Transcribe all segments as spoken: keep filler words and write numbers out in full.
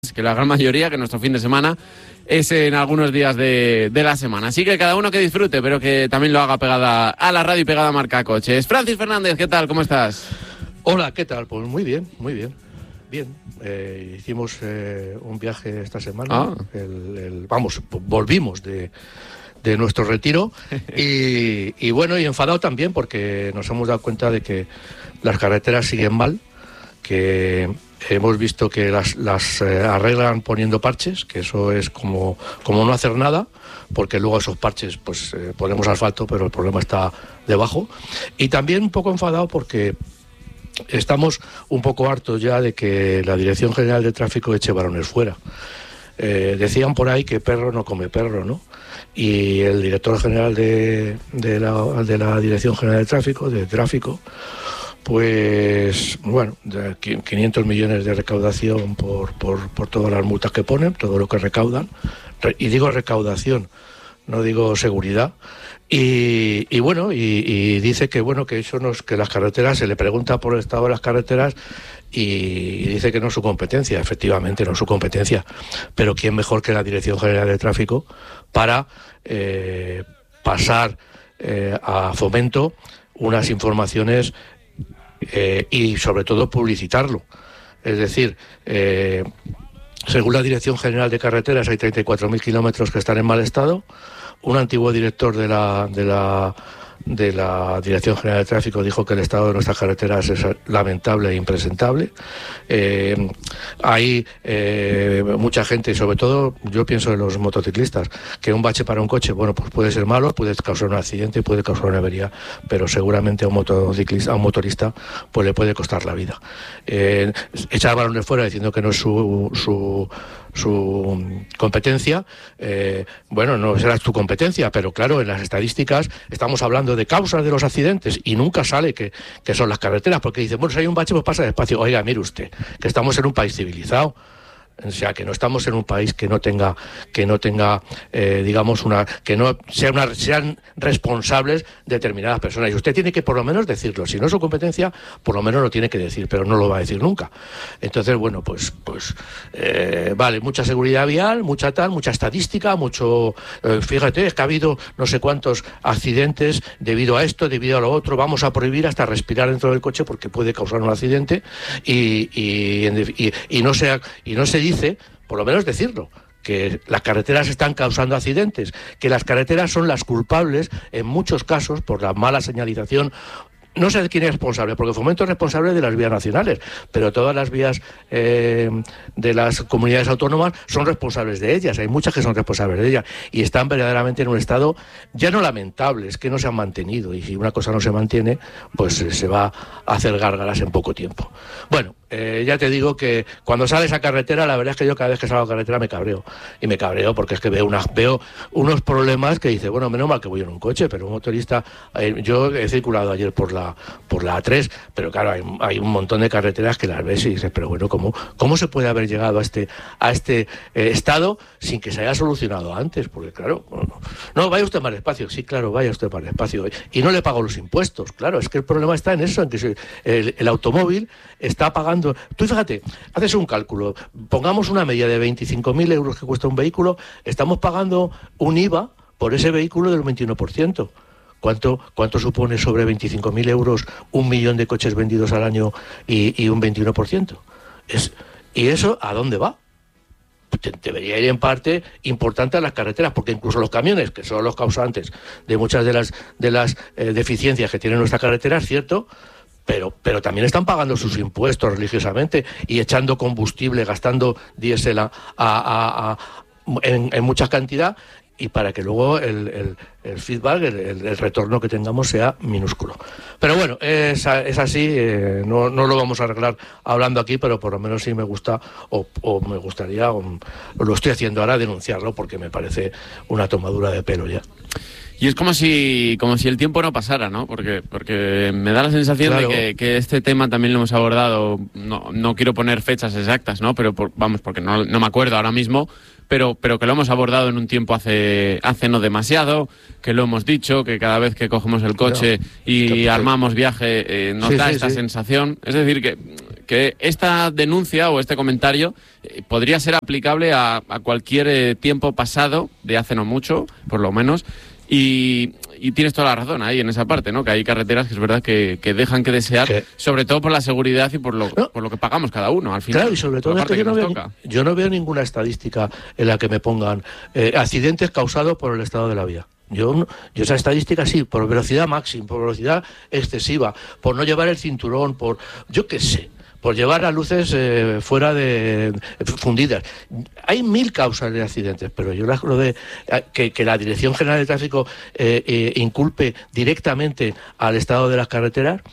que la gran mayoría, que nuestro fin de semana es en algunos días de, de la semana. Así que cada uno que disfrute, pero que también lo haga pegada a la radio y pegada a Marca Coches. Francis Fernández, ¿qué tal? ¿Cómo estás? Hola, ¿qué tal? Pues muy bien, muy bien. Bien, eh, hicimos eh, un viaje esta semana. Ah. El, el, vamos, volvimos de, de nuestro retiro y, y bueno, y enfadado también porque nos hemos dado cuenta de que las carreteras siguen mal, que hemos visto que las, las eh, arreglan poniendo parches, que eso es como, como no hacer nada, porque luego esos parches pues eh, ponemos asfalto, pero el problema está debajo. Y también un poco enfadado porque estamos un poco hartos ya de que la Dirección General de Tráfico eche balones fuera. Eh, decían por ahí que perro no come perro, ¿no? Y el director general de, de, la, de la Dirección General de Tráfico, de Tráfico, pues bueno, quinientos millones de recaudación por, por, por todas las multas que ponen, todo lo que recaudan, y digo recaudación, no digo seguridad, y, y bueno, y, y dice que bueno, que eso no es, que las carreteras, se le pregunta por el estado de las carreteras y dice que no es su competencia. Efectivamente no es su competencia, pero quién mejor que la Dirección General de Tráfico para eh, pasar eh, a Fomento unas informaciones Eh, y sobre todo publicitarlo. Es decir, eh, según la Dirección General de Carreteras hay treinta y cuatro mil kilómetros que están en mal estado. Un antiguo director de la, de la de la Dirección General de Tráfico dijo que el estado de nuestras carreteras es lamentable e impresentable. Eh, hay eh, mucha gente, y sobre todo yo pienso en los motociclistas, que un bache para un coche, bueno, pues puede ser malo, puede causar un accidente, puede causar una avería, pero seguramente a un motociclista, a un motorista, pues le puede costar la vida. Eh, echar balones fuera diciendo que no es su, su su competencia, eh, bueno, no será tu competencia, pero claro, en las estadísticas estamos hablando de causas de los accidentes y nunca sale que, que son las carreteras, porque dicen, bueno, si hay un bache, pues pasa despacio. Oiga, mire usted, que estamos en un país civilizado. O sea, que no estamos en un país que no tenga, que no tenga, eh, digamos, una, que no sea una, sean responsables determinadas personas. Y usted tiene que por lo menos decirlo. Si no es su competencia, por lo menos lo tiene que decir, pero no lo va a decir nunca. Entonces, bueno, pues, pues, eh, vale, mucha seguridad vial, mucha tal, mucha estadística, mucho, eh, fíjate, es que ha habido no sé cuántos accidentes debido a esto, debido a lo otro. Vamos a prohibir hasta respirar dentro del coche porque puede causar un accidente y, y, y, y no sea, y no se dice, por lo menos decirlo, que las carreteras están causando accidentes, que las carreteras son las culpables en muchos casos por la mala señalización. No sé quién es responsable, porque Fomento es responsable de las vías nacionales, pero todas las vías eh, de las comunidades autónomas son responsables de ellas. Hay muchas que son responsables de ellas y están verdaderamente en un estado ya no lamentable, es que no se han mantenido, y si una cosa no se mantiene, pues eh, se va a hacer gárgaras en poco tiempo. Bueno, eh, ya te digo que cuando sales a carretera, la verdad es que yo cada vez que salgo a carretera me cabreo, y me cabreo porque es que veo, una, veo unos problemas que dice, bueno, menos mal que voy en un coche, pero un motorista, eh, yo he circulado ayer por la por la A tres, pero claro, hay, hay un montón de carreteras que las ves y dices, pero bueno, ¿cómo, cómo se puede haber llegado a este a este eh, estado sin que se haya solucionado antes? Porque claro, no, no, vaya usted más despacio, sí, claro, vaya usted más despacio, y no le pago los impuestos, claro, es que el problema está en eso, en que se, el, el automóvil está pagando. Tú fíjate, haces un cálculo, pongamos una media de veinticinco mil euros que cuesta un vehículo, estamos pagando un I V A por ese vehículo del veintiuno por ciento. ¿Cuánto, ¿Cuánto supone sobre veinticinco mil euros un millón de coches vendidos al año y, y un veintiuno por ciento? Es, ¿Y eso a dónde va? Debería ir en parte importante a las carreteras, porque incluso los camiones, que son los causantes de muchas de las, de las eh, deficiencias que tienen nuestras carreteras, ¿cierto?, Pero, pero también están pagando sus impuestos religiosamente y echando combustible, gastando diésel a, a, a, en, en mucha cantidad, y para que luego el, el, el feedback, el, el, el retorno que tengamos sea minúsculo. Pero bueno, es, es así, eh, no, no lo vamos a arreglar hablando aquí, pero por lo menos sí me gusta, o, o me gustaría, o, o lo estoy haciendo ahora, denunciarlo, porque me parece una tomadura de pelo ya. Y es como si como si el tiempo no pasara, ¿no? Porque porque me da la sensación claro. de que, que este tema también lo hemos abordado, no, no quiero poner fechas exactas, ¿no? Pero por, vamos, porque no, no me acuerdo ahora mismo, pero pero que lo hemos abordado en un tiempo hace hace no demasiado, que lo hemos dicho, que cada vez que cogemos el coche claro. y armamos viaje eh, nos sí, da sí, esta sí. sensación. Es decir, que... que esta denuncia o este comentario eh, podría ser aplicable a, a cualquier eh, tiempo pasado, de hace no mucho, por lo menos, y, y tienes toda la razón ahí en esa parte, ¿no? Que hay carreteras que es verdad que, que dejan que desear, ¿qué? Sobre todo por la seguridad y por lo, no. por lo que pagamos cada uno, al final. Claro, y sobre todo es que yo no, veo, yo no veo ninguna estadística en la que me pongan eh, accidentes causados por el estado de la vía. Yo, yo esa estadística sí, por velocidad máxima, por velocidad excesiva, por no llevar el cinturón, por yo qué sé, por llevar las luces eh, fuera de fundidas. Hay mil causas de accidentes, pero yo lo de que, que la Dirección General de Tráfico eh, eh, inculpe directamente al estado de las carreteras.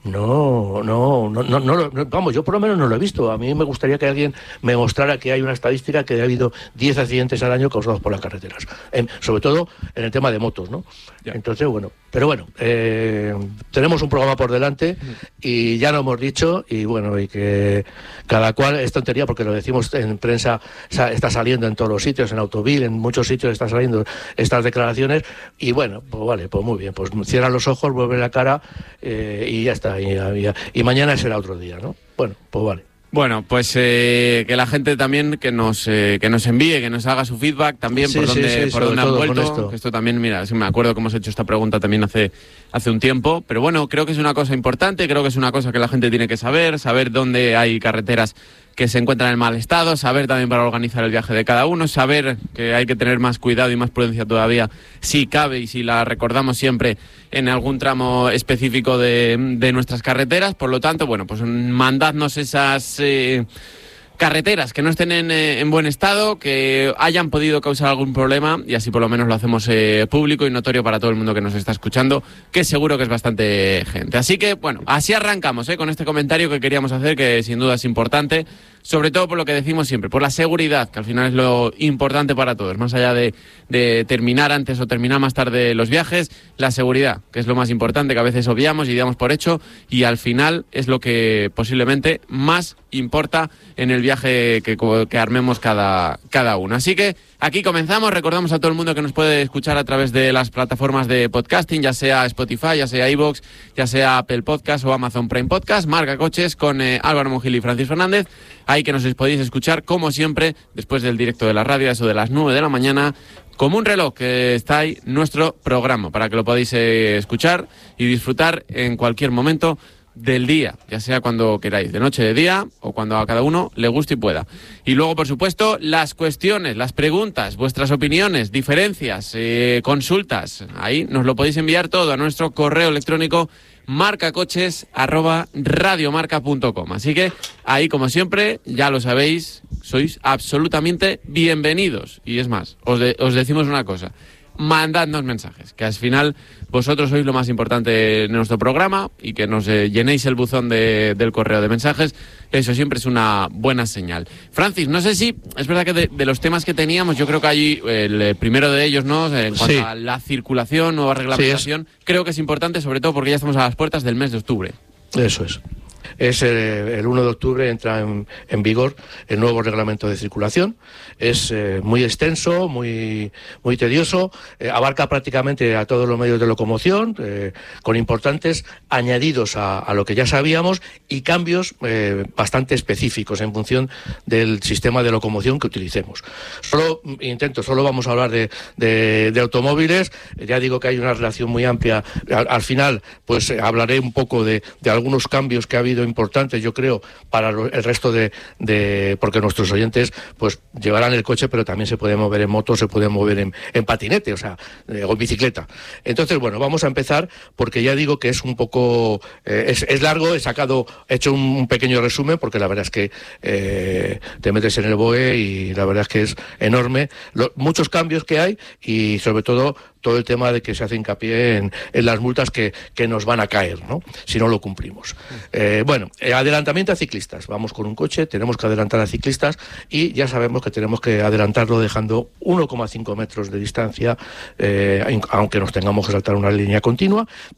No, no, no, no, no, no, vamos, yo por lo menos no lo he visto. A mí me gustaría que alguien me mostrara que hay una estadística que ha habido diez accidentes al año causados por las carreteras, en, sobre todo en el tema de motos, ¿no? Ya. Entonces, bueno, pero bueno, eh, tenemos un programa por delante y ya lo hemos dicho, y bueno, y que cada cual es tontería porque lo decimos en prensa, está saliendo en todos los sitios, en Autovil, en muchos sitios están saliendo estas declaraciones, y bueno, pues vale, pues muy bien, pues cierran los ojos, vuelve la cara eh, y ya está. Y, y, y mañana será otro día, ¿no? Bueno, pues vale. Bueno, pues eh, que la gente también que nos eh, que nos envíe, que nos haga su feedback también, sí, por dónde, sí, sí, por dónde han vuelto. Esto. Que esto también, mira, sí me acuerdo que hemos hecho esta pregunta también hace, hace un tiempo, pero bueno, creo que es una cosa importante, creo que es una cosa que la gente tiene que saber, saber dónde hay carreteras que se encuentran en mal estado, saber también para organizar el viaje de cada uno, saber que hay que tener más cuidado y más prudencia todavía, si cabe y si la recordamos siempre en algún tramo específico de, de nuestras carreteras. Por lo tanto, bueno, pues mandadnos esas eh, carreteras que no estén en, eh, en buen estado, que hayan podido causar algún problema, y así por lo menos lo hacemos eh, público y notorio para todo el mundo que nos está escuchando, que seguro que es bastante gente. Así que, bueno, así arrancamos eh, con este comentario que queríamos hacer, que sin duda es importante, sobre todo por lo que decimos siempre, por la seguridad, que al final es lo importante para todos, más allá de, de terminar antes o terminar más tarde los viajes, la seguridad, que es lo más importante, que a veces obviamos y damos por hecho, y al final es lo que posiblemente más importa en el viaje que, que armemos cada, cada uno. Así que aquí comenzamos. Recordamos a todo el mundo que nos puede escuchar a través de las plataformas de podcasting, ya sea Spotify, ya sea iVoox, ya sea Apple Podcast o Amazon Prime Podcast. Marca Coches con eh, Álvaro Mongil y Francis Fernández. Ahí que nos podéis escuchar, como siempre, después del directo de la radio, eso de las nueve de la mañana, como un reloj, que está ahí nuestro programa, para que lo podáis eh, escuchar y disfrutar en cualquier momento del día, ya sea cuando queráis, de noche, de día, o cuando a cada uno le guste y pueda. Y luego, por supuesto, las cuestiones, las preguntas, vuestras opiniones, diferencias, eh, consultas, ahí nos lo podéis enviar todo a nuestro correo electrónico marcacoches arroba radiomarca punto com. Así que ahí, como siempre, ya lo sabéis, sois absolutamente bienvenidos. Y es más, os, de, os decimos una cosa: mandadnos mensajes, que al final vosotros sois lo más importante de nuestro programa, y que nos eh, llenéis el buzón de, del correo de mensajes, eso siempre es una buena señal. Francis, no sé si es verdad que de, de los temas que teníamos, yo creo que allí el primero de ellos, ¿no?, en cuanto sí. a la circulación, nueva reglamentación, sí, creo que es importante, sobre todo porque ya estamos a las puertas del mes de octubre. Eso es. Es el, el uno de octubre entra en, en vigor el nuevo reglamento de circulación. Es eh, muy extenso, muy muy tedioso, eh, abarca prácticamente a todos los medios de locomoción, eh, con importantes añadidos a, a lo que ya sabíamos, y cambios eh, bastante específicos en función del sistema de locomoción que utilicemos. Solo intento, solo vamos a hablar de, de, de automóviles. Ya digo que hay una relación muy amplia. Al, al final, pues eh, hablaré un poco de, de algunos cambios que ha habido importantes, yo creo, para el resto de, de porque nuestros oyentes pues llevarán el coche, pero también se pueden mover en moto, se pueden mover en, en patinete, o sea, eh, o en bicicleta. Entonces, bueno, vamos a empezar, porque ya digo que es un poco eh, es, es largo. He sacado, he hecho un pequeño resumen, porque la verdad es que eh, te metes en el B O E y la verdad es que es enorme, Lo, muchos cambios que hay, y sobre todo todo el tema de que se hace hincapié en, en las multas que, que nos van a caer, ¿no?, si no lo cumplimos. Eh, bueno, adelantamiento a ciclistas. Vamos con un coche, tenemos que adelantar a ciclistas, y ya sabemos que tenemos que adelantarlo dejando uno coma cinco metros de distancia, eh, aunque nos tengamos que saltar una línea continua, pero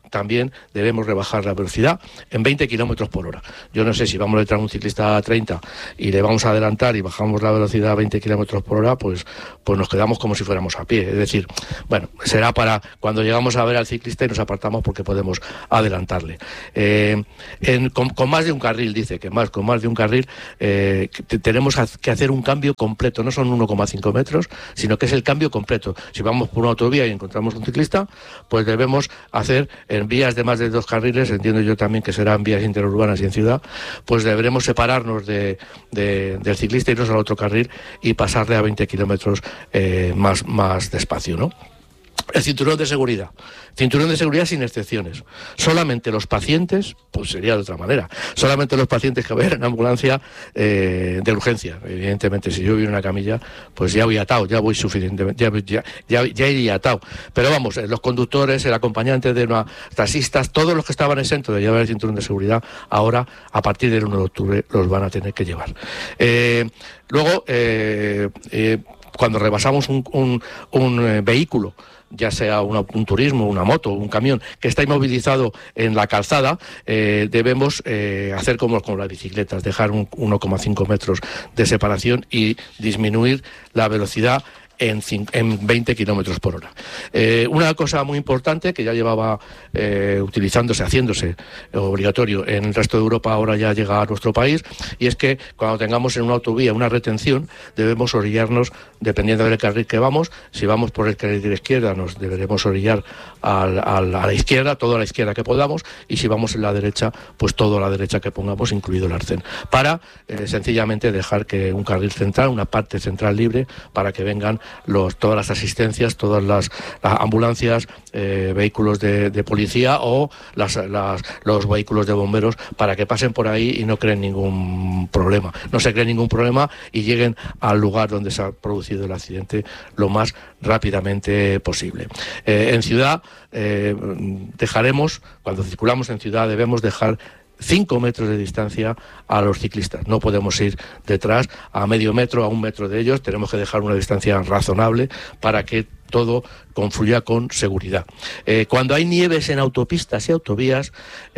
también debemos rebajar la velocidad en veinte kilómetros por hora. Yo no sé si vamos detrás de un ciclista a treinta y le vamos a adelantar y bajamos la velocidad a veinte kilómetros por hora, pues, pues nos quedamos como si fuéramos a pie. Es decir, bueno, será para cuando llegamos a ver al ciclista y nos apartamos porque podemos adelantarle. Eh, en, con, con más de un carril, dice que más, con más de un carril, eh, que tenemos que hacer un cambio completo. No son uno coma cinco metros, sino que es el cambio completo. Si vamos por una autovía y encontramos un ciclista, pues debemos hacer en vías de más de dos carriles, entiendo yo también que serán vías interurbanas y en ciudad, pues deberemos separarnos de, de, del ciclista, irnos al otro carril y pasarle a veinte kilómetros eh, más, más despacio, ¿no? El cinturón de seguridad. Cinturón de seguridad sin excepciones. Solamente los pacientes, pues sería de otra manera, solamente los pacientes que vayan en ambulancia eh, de urgencia. Evidentemente, si yo voy en una camilla, pues ya voy atado, ya voy suficientemente, ya, ya, ya, ya iría atado. Pero vamos, los conductores, el acompañante de una, taxistas, todos los que estaban exentos de llevar el cinturón de seguridad, ahora, a partir del uno de octubre, los van a tener que llevar. Eh, luego, eh, eh, cuando rebasamos un, un, un eh, vehículo, ya sea una, un turismo, una moto, un camión que está inmovilizado en la calzada, eh, debemos eh, hacer como con las bicicletas, dejar un uno coma cinco metros de separación y disminuir la velocidad en, en veinte kilómetros por hora. Eh, una cosa muy importante que ya llevaba eh, utilizándose, haciéndose obligatorio en el resto de Europa, ahora ya llega a nuestro país, y es que cuando tengamos en una autovía una retención, debemos orillarnos, dependiendo del carril que vamos. Si vamos por el carril de la izquierda, nos deberemos orillar al, al, a la izquierda, todo a la izquierda que podamos, y si vamos en la derecha, pues todo a la derecha que pongamos, incluido el arcén, para eh, sencillamente dejar que un carril central, una parte central libre, para que vengan Los, todas las asistencias, todas las, las ambulancias, eh, vehículos de, de policía o las, las, los vehículos de bomberos, para que pasen por ahí y no creen ningún problema, no se creen ningún problema y lleguen al lugar donde se ha producido el accidente lo más rápidamente posible. Eh, en ciudad eh, dejaremos, cuando circulamos en ciudad, debemos dejar cinco metros de distancia a los ciclistas. No podemos ir detrás a medio metro, a un metro de ellos. Tenemos que dejar una distancia razonable para que todo confluya con seguridad. Eh, cuando hay nieves en autopistas y autovías,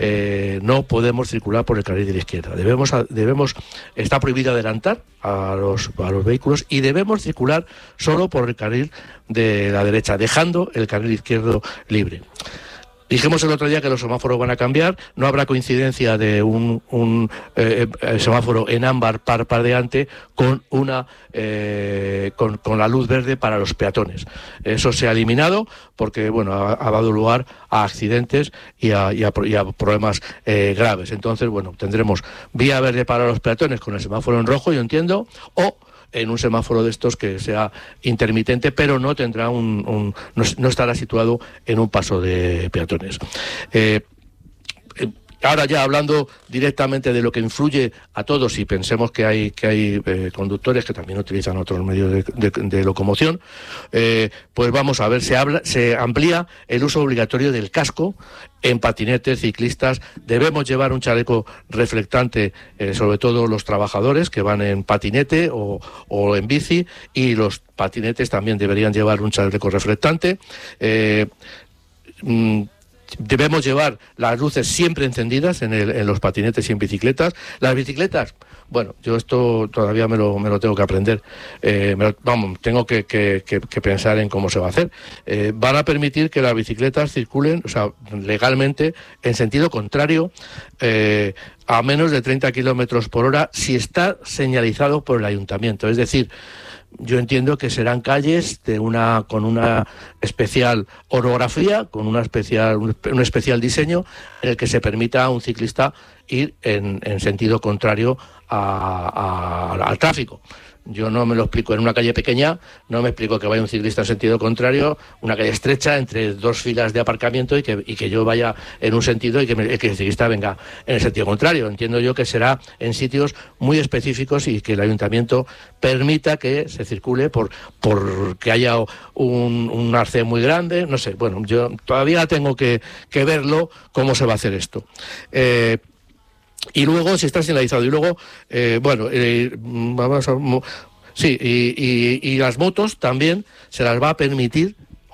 eh, no podemos circular por el carril de la izquierda. Debemos, debemos, está prohibido adelantar a los, a los vehículos y debemos circular solo por el carril de la derecha, dejando el carril izquierdo libre. Dijimos el otro día que los semáforos van a cambiar, no habrá coincidencia de un, un eh, semáforo en ámbar parpadeante con una eh, con, con la luz verde para los peatones. Eso se ha eliminado porque bueno ha, ha dado lugar a accidentes y a, y a, y a problemas eh, graves. Entonces, bueno, tendremos vía verde para los peatones con el semáforo en rojo, yo entiendo, o en un semáforo de estos que sea intermitente, pero no tendrá un, un no, no estará situado en un paso de peatones. Eh, eh, Ahora ya hablando directamente de lo que influye a todos, y pensemos que hay que hay eh, conductores que también utilizan otros medios de, de, de locomoción, eh, pues vamos a ver, se habla, se amplía el uso obligatorio del casco en patinetes, ciclistas. Debemos llevar un chaleco reflectante, eh, sobre todo los trabajadores que van en patinete o, o en bici, y los patinetes también deberían llevar un chaleco reflectante. Eh, mm, Debemos llevar las luces siempre encendidas en, el, en los patinetes y en bicicletas. Las bicicletas, bueno, yo esto todavía me lo, me lo tengo que aprender. Eh, me lo, vamos, tengo que, que, que, que pensar en cómo se va a hacer. Eh, van a permitir que las bicicletas circulen, o sea, legalmente, en sentido contrario, eh, a menos de treinta kilómetros por hora, si está señalizado por el ayuntamiento. Es decir, yo entiendo que serán calles de una con una especial orografía, con una especial un, un especial diseño en el que se permita a un ciclista ir en, en sentido contrario a, a, al tráfico. Yo no me lo explico en una calle pequeña, no me explico que vaya un ciclista en sentido contrario, una calle estrecha entre dos filas de aparcamiento y que, y que yo vaya en un sentido y que, me, que el ciclista venga en el sentido contrario. Entiendo yo que será en sitios muy específicos y que el ayuntamiento permita que se circule por, por que haya un, un arcén muy grande, no sé. Bueno, yo todavía tengo que, que verlo cómo se va a hacer esto. Eh, Y luego, si está señalizado, y luego, eh, bueno, eh, vamos a, sí, y, y, y las motos también se las va a permitir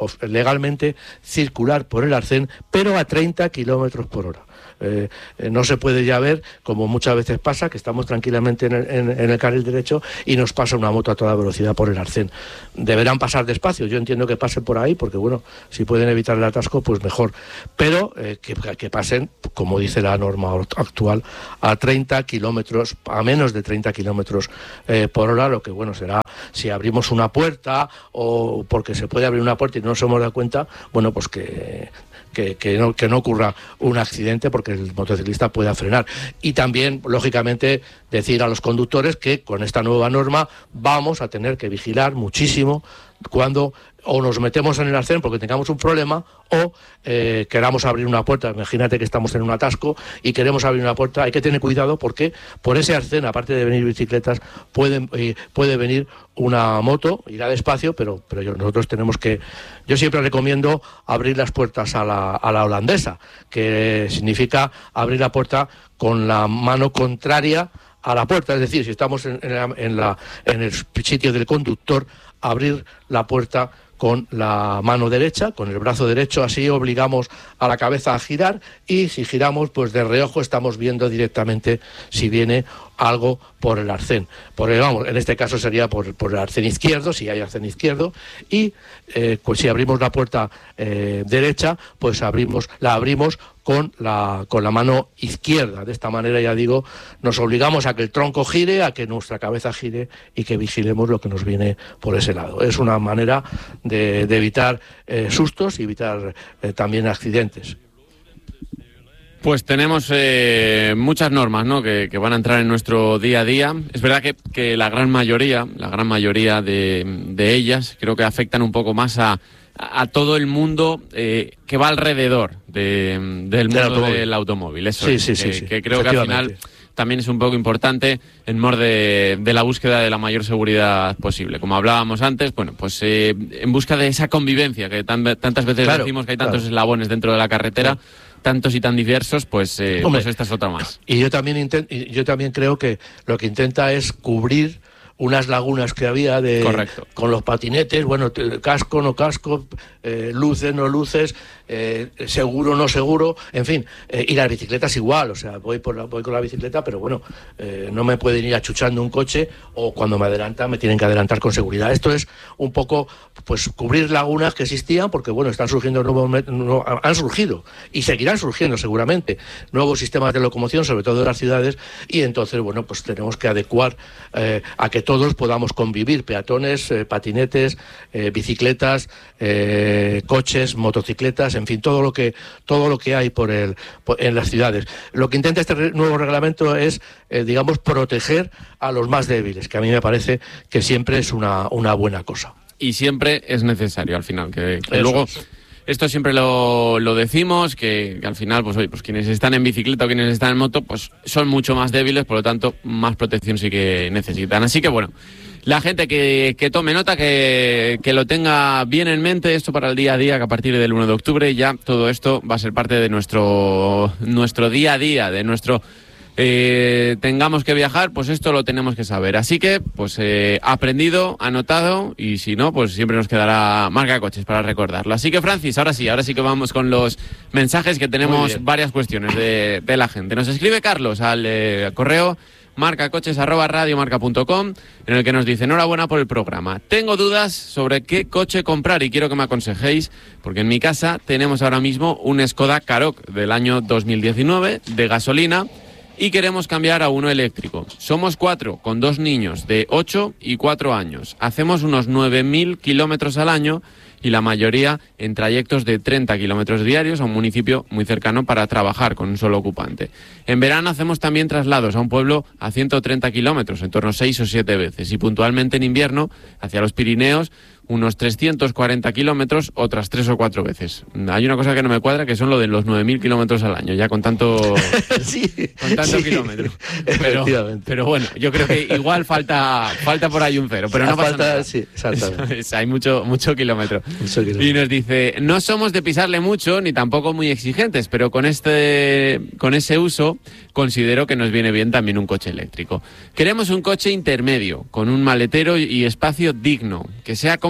legalmente circular por el arcén, pero a treinta kilómetros por hora. Eh, eh, no se puede ya ver, como muchas veces pasa, que estamos tranquilamente en el, en, en el carril derecho y nos pasa una moto a toda velocidad por el arcén. Deberán pasar despacio, yo entiendo que pasen por ahí, porque bueno, si pueden evitar el atasco, pues mejor. Pero eh, que, que pasen, como dice la norma actual, a treinta kilómetros, a menos de treinta kilómetros eh, por hora, lo que bueno será, si abrimos una puerta, o porque se puede abrir una puerta y no nos hemos dado cuenta, bueno, pues que... Que, que, no, que no ocurra un accidente, porque el motociclista pueda frenar. Y también, lógicamente, decir a los conductores que con esta nueva norma vamos a tener que vigilar muchísimo cuando o nos metemos en el arcén porque tengamos un problema, o eh, queramos abrir una puerta. Imagínate que estamos en un atasco y queremos abrir una puerta. Hay que tener cuidado, porque por ese arcén, aparte de venir bicicletas, pueden, eh, puede venir una moto, irá despacio, pero, pero yo, nosotros tenemos que... Yo siempre recomiendo abrir las puertas a la, a la holandesa, que significa abrir la puerta con la mano contraria a la puerta. Es decir, si estamos en, en, la, en, la, en el sitio del conductor, abrir la puerta con la mano derecha, con el brazo derecho, así obligamos a la cabeza a girar, y si giramos, pues de reojo estamos viendo directamente si viene algo por el arcén. Por el, vamos, en este caso sería por, por el arcén izquierdo, si hay arcén izquierdo, y eh, pues si abrimos la puerta eh, derecha, pues abrimos, la abrimos con la, con la mano izquierda. De esta manera, ya digo, nos obligamos a que el tronco gire, a que nuestra cabeza gire y que vigilemos lo que nos viene por ese lado. Es una manera de, de evitar eh, sustos y evitar eh, también accidentes. Pues tenemos eh, muchas normas, ¿no?, que, que van a entrar en nuestro día a día. Es verdad que, que la gran mayoría, la gran mayoría de, de ellas, creo que afectan un poco más a, a todo el mundo eh, que va alrededor de, del mundo del automóvil. Del automóvil. Eso sí, es, sí, sí, que, sí, que creo que al final también es un poco importante en mor de, de la búsqueda de la mayor seguridad posible. Como hablábamos antes, bueno, pues eh, en busca de esa convivencia, que tan, tantas veces claro, decimos que hay tantos claro. eslabones dentro de la carretera, claro. tantos y tan diversos, pues, eh, Hombre, pues esta es otra más. Y yo también, intent, yo también creo que lo que intenta es cubrir unas lagunas que había de Correcto. Con los patinetes, bueno, casco, no casco, eh, luces, no luces, eh, seguro, no seguro, en fin, eh, y las bicicletas igual, o sea, voy, por la, voy con la bicicleta, pero bueno, eh, no me pueden ir achuchando un coche, o cuando me adelantan me tienen que adelantar con seguridad. Esto es un poco, pues, cubrir lagunas que existían, porque bueno, están surgiendo nuevos, no, han surgido, y seguirán surgiendo seguramente, nuevos sistemas de locomoción, sobre todo en las ciudades, y entonces, bueno, pues tenemos que adecuar eh, a que todos podamos convivir, peatones, eh, patinetes, eh, bicicletas, eh, coches, motocicletas, en fin, todo lo que todo lo que hay por el por, en las ciudades. Lo que intenta este re, nuevo reglamento es, eh, digamos, proteger a los más débiles, que a mí me parece que siempre es una, una buena cosa. Y siempre es necesario, al final, que, que luego... Esto siempre lo, lo decimos, que, que al final, pues oye, pues quienes están en bicicleta o quienes están en moto, pues son mucho más débiles, por lo tanto, más protección sí que necesitan. Así que bueno, la gente que, que tome nota, que, que lo tenga bien en mente, esto para el día a día, que a partir del uno de octubre ya todo esto va a ser parte de nuestro, nuestro día a día, de nuestro... Eh, tengamos que viajar, pues esto lo tenemos que saber. Así que, pues eh, aprendido, anotado, y si no, pues siempre nos quedará marca coches para recordarlo. Así que, Francis, ahora sí, ahora sí que vamos con los mensajes, que tenemos varias cuestiones de, de la gente. Nos escribe Carlos al eh, correo marcacoches arroba radiomarca punto com, en el que nos dice: enhorabuena por el programa. Tengo dudas sobre qué coche comprar y quiero que me aconsejéis, porque en mi casa tenemos ahora mismo un Skoda Karoq del año dos mil diecinueve de gasolina, y queremos cambiar a uno eléctrico. Somos cuatro, con dos niños de ocho y cuatro años. Hacemos unos nueve mil kilómetros al año, y la mayoría en trayectos de treinta kilómetros diarios a un municipio muy cercano para trabajar con un solo ocupante. En verano hacemos también traslados a un pueblo a ciento treinta kilómetros, en torno a seis o siete veces, y puntualmente en invierno hacia los Pirineos unos trescientos cuarenta kilómetros, otras tres o cuatro veces. Hay una cosa que no me cuadra, que son lo de los nueve mil kilómetros al año, ya con tanto, sí, con tanto sí, kilómetro. Pero, pero bueno, yo creo que igual falta falta por ahí un cero, pero no pasa falta, nada. Sí, exactamente. Es, hay mucho, mucho kilómetro. mucho kilómetro. Y nos dice: no somos de pisarle mucho, ni tampoco muy exigentes, pero con este con ese uso considero que nos viene bien también un coche eléctrico. Queremos un coche intermedio, con un maletero y espacio digno, que sea cómodo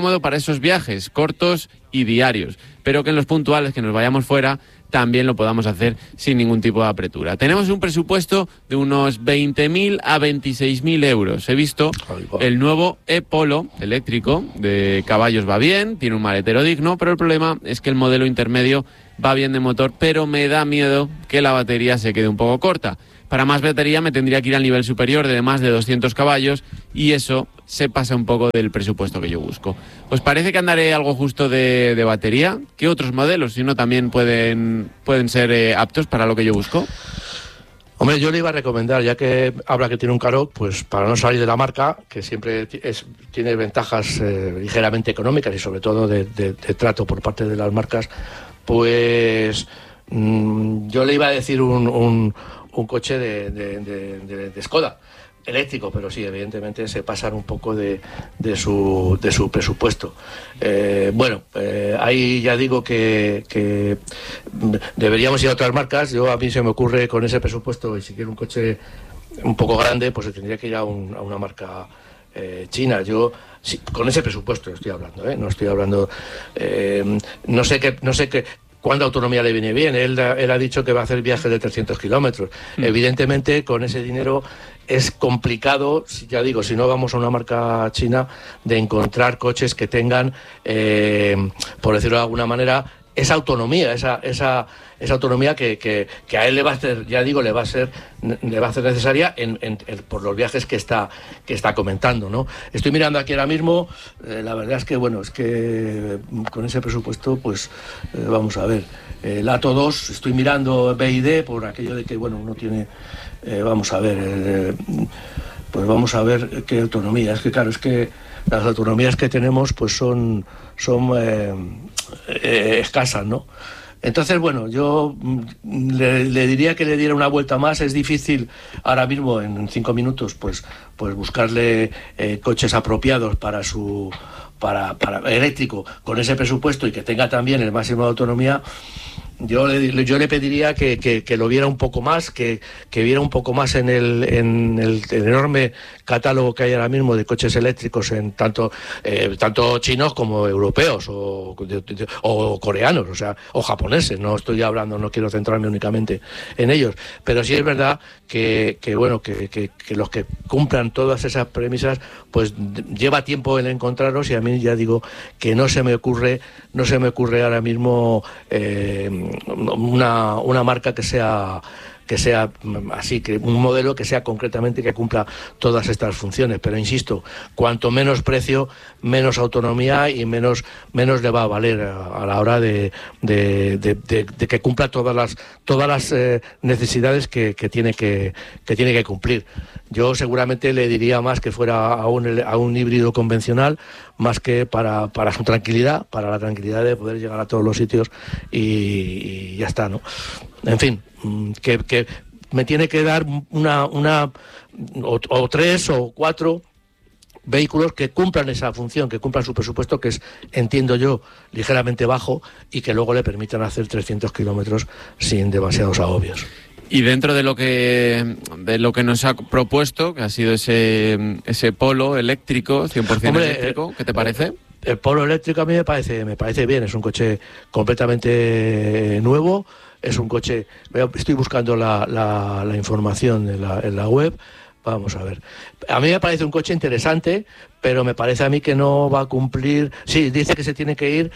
cómodo para esos viajes cortos y diarios, pero que en los puntuales, que nos vayamos fuera, también lo podamos hacer sin ningún tipo de apretura. Tenemos un presupuesto de unos veinte mil a veintiséis mil euros. He visto el nuevo e-Polo eléctrico de caballos, va bien, tiene un maletero digno, pero el problema es que el modelo intermedio va bien de motor, pero me da miedo que la batería se quede un poco corta. Para más batería me tendría que ir al nivel superior de más de doscientos caballos y eso se pasa un poco del presupuesto que yo busco. ¿Os parece que andaré algo justo de, de batería? ¿Qué otros modelos, si no, también pueden, pueden ser eh, aptos para lo que yo busco? Hombre, yo le iba a recomendar, ya que habla que tiene un Karoq, pues para no salir de la marca, que siempre es, tiene ventajas eh, ligeramente económicas y sobre todo de, de, de trato por parte de las marcas, pues mmm, yo le iba a decir un... un un coche de, de, de, de, de Skoda, eléctrico, pero sí, evidentemente se pasan un poco de, de, su, de su presupuesto. Eh, bueno, eh, ahí ya digo que, que deberíamos ir a otras marcas. Yo a mí se me ocurre con ese presupuesto, y si quiero un coche un poco grande, pues se tendría que ir a, un, a una marca eh, china. Yo sí, con ese presupuesto estoy hablando, ¿eh? No estoy hablando... Eh, no sé qué... No sé qué ¿Cuánta autonomía le viene bien? Él, él ha dicho que va a hacer viajes de trescientos kilómetros. Mm. Evidentemente, con ese dinero es complicado, ya digo, si no vamos a una marca china, de encontrar coches que tengan, eh, por decirlo de alguna manera, esa autonomía, esa esa esa autonomía que, que, que a él le va a hacer, ya digo, le va a ser le va a ser necesaria en, en, en, por los viajes que está que está comentando, ¿no? Estoy mirando aquí ahora mismo, eh, la verdad es que bueno, es que con ese presupuesto, pues eh, vamos a ver, el Atto dos, estoy mirando B y D por aquello de que bueno, uno tiene, eh, vamos a ver, eh, pues vamos a ver qué autonomía. Es que claro, es que las autonomías que tenemos pues son son eh, eh, escasas, ¿no? Entonces, bueno, yo le, le diría que le diera una vuelta más. Es difícil ahora mismo, en cinco minutos, pues, pues buscarle eh, coches apropiados para su para, para eléctrico con ese presupuesto y que tenga también el máximo de autonomía. Yo le, yo le pediría que, que, que lo viera un poco más, que, que viera un poco más en el, en el, el enorme catálogo que hay ahora mismo de coches eléctricos, en tanto eh, tanto chinos como europeos o, de, de, o coreanos, o sea, o japoneses. No estoy hablando, no quiero centrarme únicamente en ellos, pero sí es verdad que, que bueno, que, que, que los que cumplan todas esas premisas, pues lleva tiempo en encontrarlos, y a mí ya digo que no se me ocurre, no se me ocurre ahora mismo eh, una, una marca que sea que sea así, que un modelo que sea concretamente que cumpla todas estas funciones. Pero insisto, cuanto menos precio, menos autonomía y menos menos le va a valer a, a la hora de, de, de, de, de que cumpla todas las todas las eh, necesidades que, que tiene que, que tiene que cumplir. Yo seguramente le diría más que fuera a un, a un híbrido convencional, más que para, para su tranquilidad, para la tranquilidad de poder llegar a todos los sitios y, y ya está, ¿no? En fin, que, que me tiene que dar una, una o, o tres o cuatro vehículos que cumplan esa función, que cumplan su presupuesto, que es, entiendo yo, ligeramente bajo, y que luego le permitan hacer trescientos kilómetros sin demasiados agobios. Y dentro de lo que de lo que nos ha propuesto, que ha sido ese ese Polo eléctrico, cien por ciento Hombre, eléctrico, ¿qué te parece? El, el Polo eléctrico a mí me parece me parece bien, es un coche completamente nuevo, es un coche, estoy buscando la, la, la información en la, en la web, vamos a ver. A mí me parece un coche interesante, pero me parece a mí que no va a cumplir, sí, dice que se tiene que ir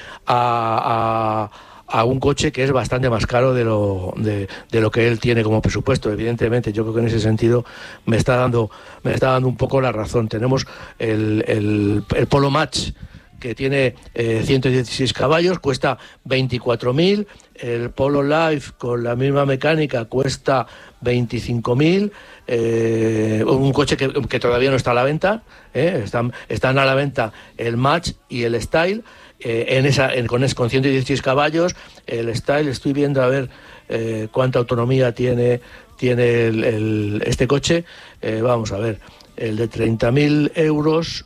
a... a a un coche que es bastante más caro de lo de, de lo que él tiene como presupuesto. Evidentemente, yo creo que en ese sentido me está dando me está dando un poco la razón. Tenemos el, el, el Polo Match, que tiene eh, ciento dieciséis caballos, cuesta veinticuatro mil. El Polo Life, con la misma mecánica, cuesta veinticinco mil. Eh, un coche que, que todavía no está a la venta, ¿eh? están, están a la venta el Match y el Style. Eh, en esa en, con, con ciento dieciséis caballos. El Style, estoy viendo a ver eh, cuánta autonomía tiene tiene el, el, este coche. Eh, vamos a ver, el de treinta mil euros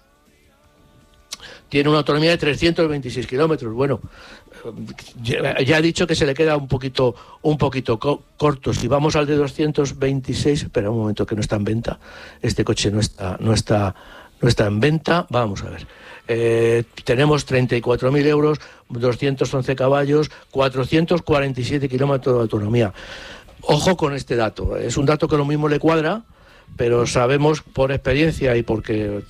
tiene una autonomía de trescientos veintiséis kilómetros. Bueno, ya, ya he dicho que se le queda un poquito un poquito co corto. Si vamos al de doscientos veintiséis, espera un momento, que no está en venta. Este coche no está no está no está en venta. Vamos a ver. Eh, tenemos treinta y cuatro mil euros, doscientos once caballos, cuatrocientos cuarenta y siete kilómetros de autonomía. Ojo con este dato. Es un dato que lo mismo le cuadra, pero sabemos por experiencia y porque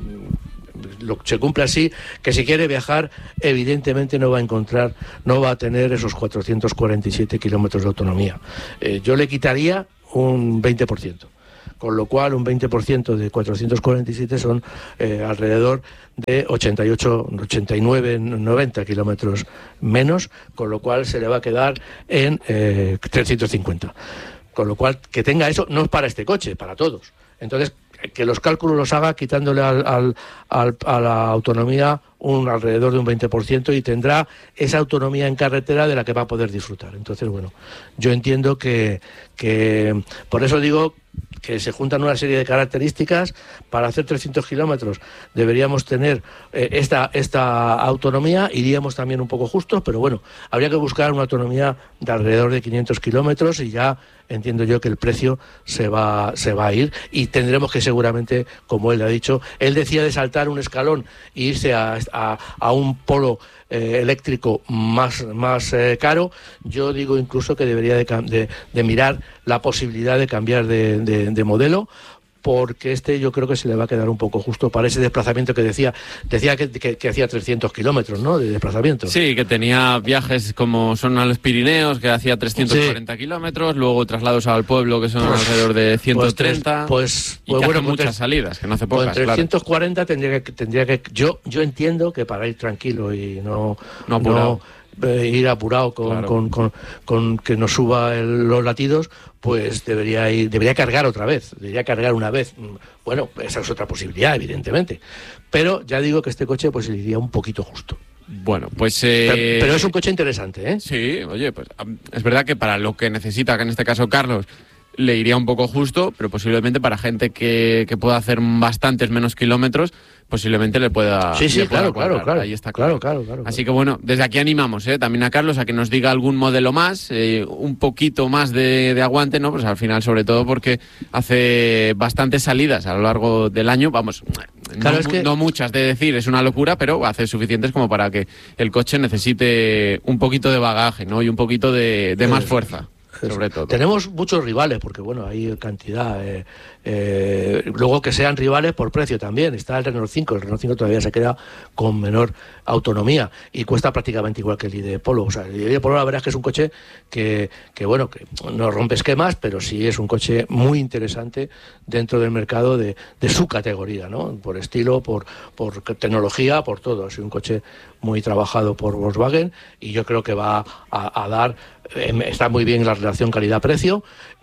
lo, se cumple así, que si quiere viajar, evidentemente no va a encontrar, no va a tener esos cuatrocientos cuarenta y siete kilómetros de autonomía. Eh, yo le quitaría un veinte por ciento. Con lo cual un veinte por ciento de cuatrocientos cuarenta y siete son eh, alrededor de ochenta y ocho, ochenta y nueve, noventa kilómetros menos, con lo cual se le va a quedar en eh, trescientos cincuenta. Con lo cual, que tenga eso, no es para este coche, para todos. Entonces, que los cálculos los haga quitándole al, al, al, a la autonomía un alrededor de un veinte por ciento y tendrá esa autonomía en carretera de la que va a poder disfrutar. Entonces, bueno, yo entiendo que, que por eso digo que se juntan una serie de características. Para hacer trescientos kilómetros deberíamos tener eh, esta, esta autonomía, iríamos también un poco justos, pero bueno, habría que buscar una autonomía de alrededor de quinientos kilómetros y ya entiendo yo que el precio se va, se va a ir y tendremos que seguramente, como él ha dicho, él decía de saltar un escalón e irse a, a, a un polo eh, eléctrico más, más eh, caro. Yo digo incluso que debería de, de, de mirar la posibilidad de cambiar de, de, de modelo, porque este yo creo que se le va a quedar un poco justo para ese desplazamiento que decía decía que, que, que hacía trescientos kilómetros, ¿no?, de desplazamiento. Sí, que tenía viajes como son a los Pirineos, que hacía trescientos cuarenta sí. kilómetros, luego traslados al pueblo, que son pues, alrededor de ciento treinta, pues, pues, y que bueno, hace muchas pues, salidas, que no hace pocas, pues trescientos cuarenta claro. tendría que, tendría que yo, yo entiendo que para ir tranquilo y no... No apurado. No, Eh, ir apurado con, claro. con, con, con que nos suba el, los latidos, pues debería ir, debería cargar otra vez, debería cargar una vez. Bueno, esa es otra posibilidad, evidentemente. Pero ya digo que este coche pues le iría un poquito justo. Bueno, pues... Eh... Pero, pero es un coche interesante, ¿eh? Sí, oye, pues es verdad que para lo que necesita, que en este caso Carlos, le iría un poco justo, pero posiblemente para gente que, que pueda hacer bastantes menos kilómetros, posiblemente le pueda... Sí, sí, le pueda claro, claro, claro. Ahí está claro. Claro, claro, claro. Así que bueno, desde aquí animamos ¿eh? también a Carlos a que nos diga algún modelo más, eh, un poquito más de, de aguante, ¿no? Pues al final, sobre todo porque hace bastantes salidas a lo largo del año, vamos, claro, no, es que... no muchas de decir, es una locura, pero hace suficientes como para que el coche necesite un poquito de bagaje, ¿no? Y un poquito de, de más fuerza. Sobre todo. Tenemos muchos rivales, porque bueno, hay cantidad. Eh, eh, luego que sean rivales por precio también. Está el Renault cinco, el Renault cinco todavía se queda con menor autonomía y cuesta prácticamente igual que el I D Polo. O sea, el I D Polo la verdad es que es un coche que, que bueno, que no rompe esquemas, pero sí es un coche muy interesante dentro del mercado de, de su categoría, ¿no? Por estilo, por, por tecnología, por todo. Es un coche muy trabajado por Volkswagen y yo creo que va a, a dar... Está muy bien la relación calidad-precio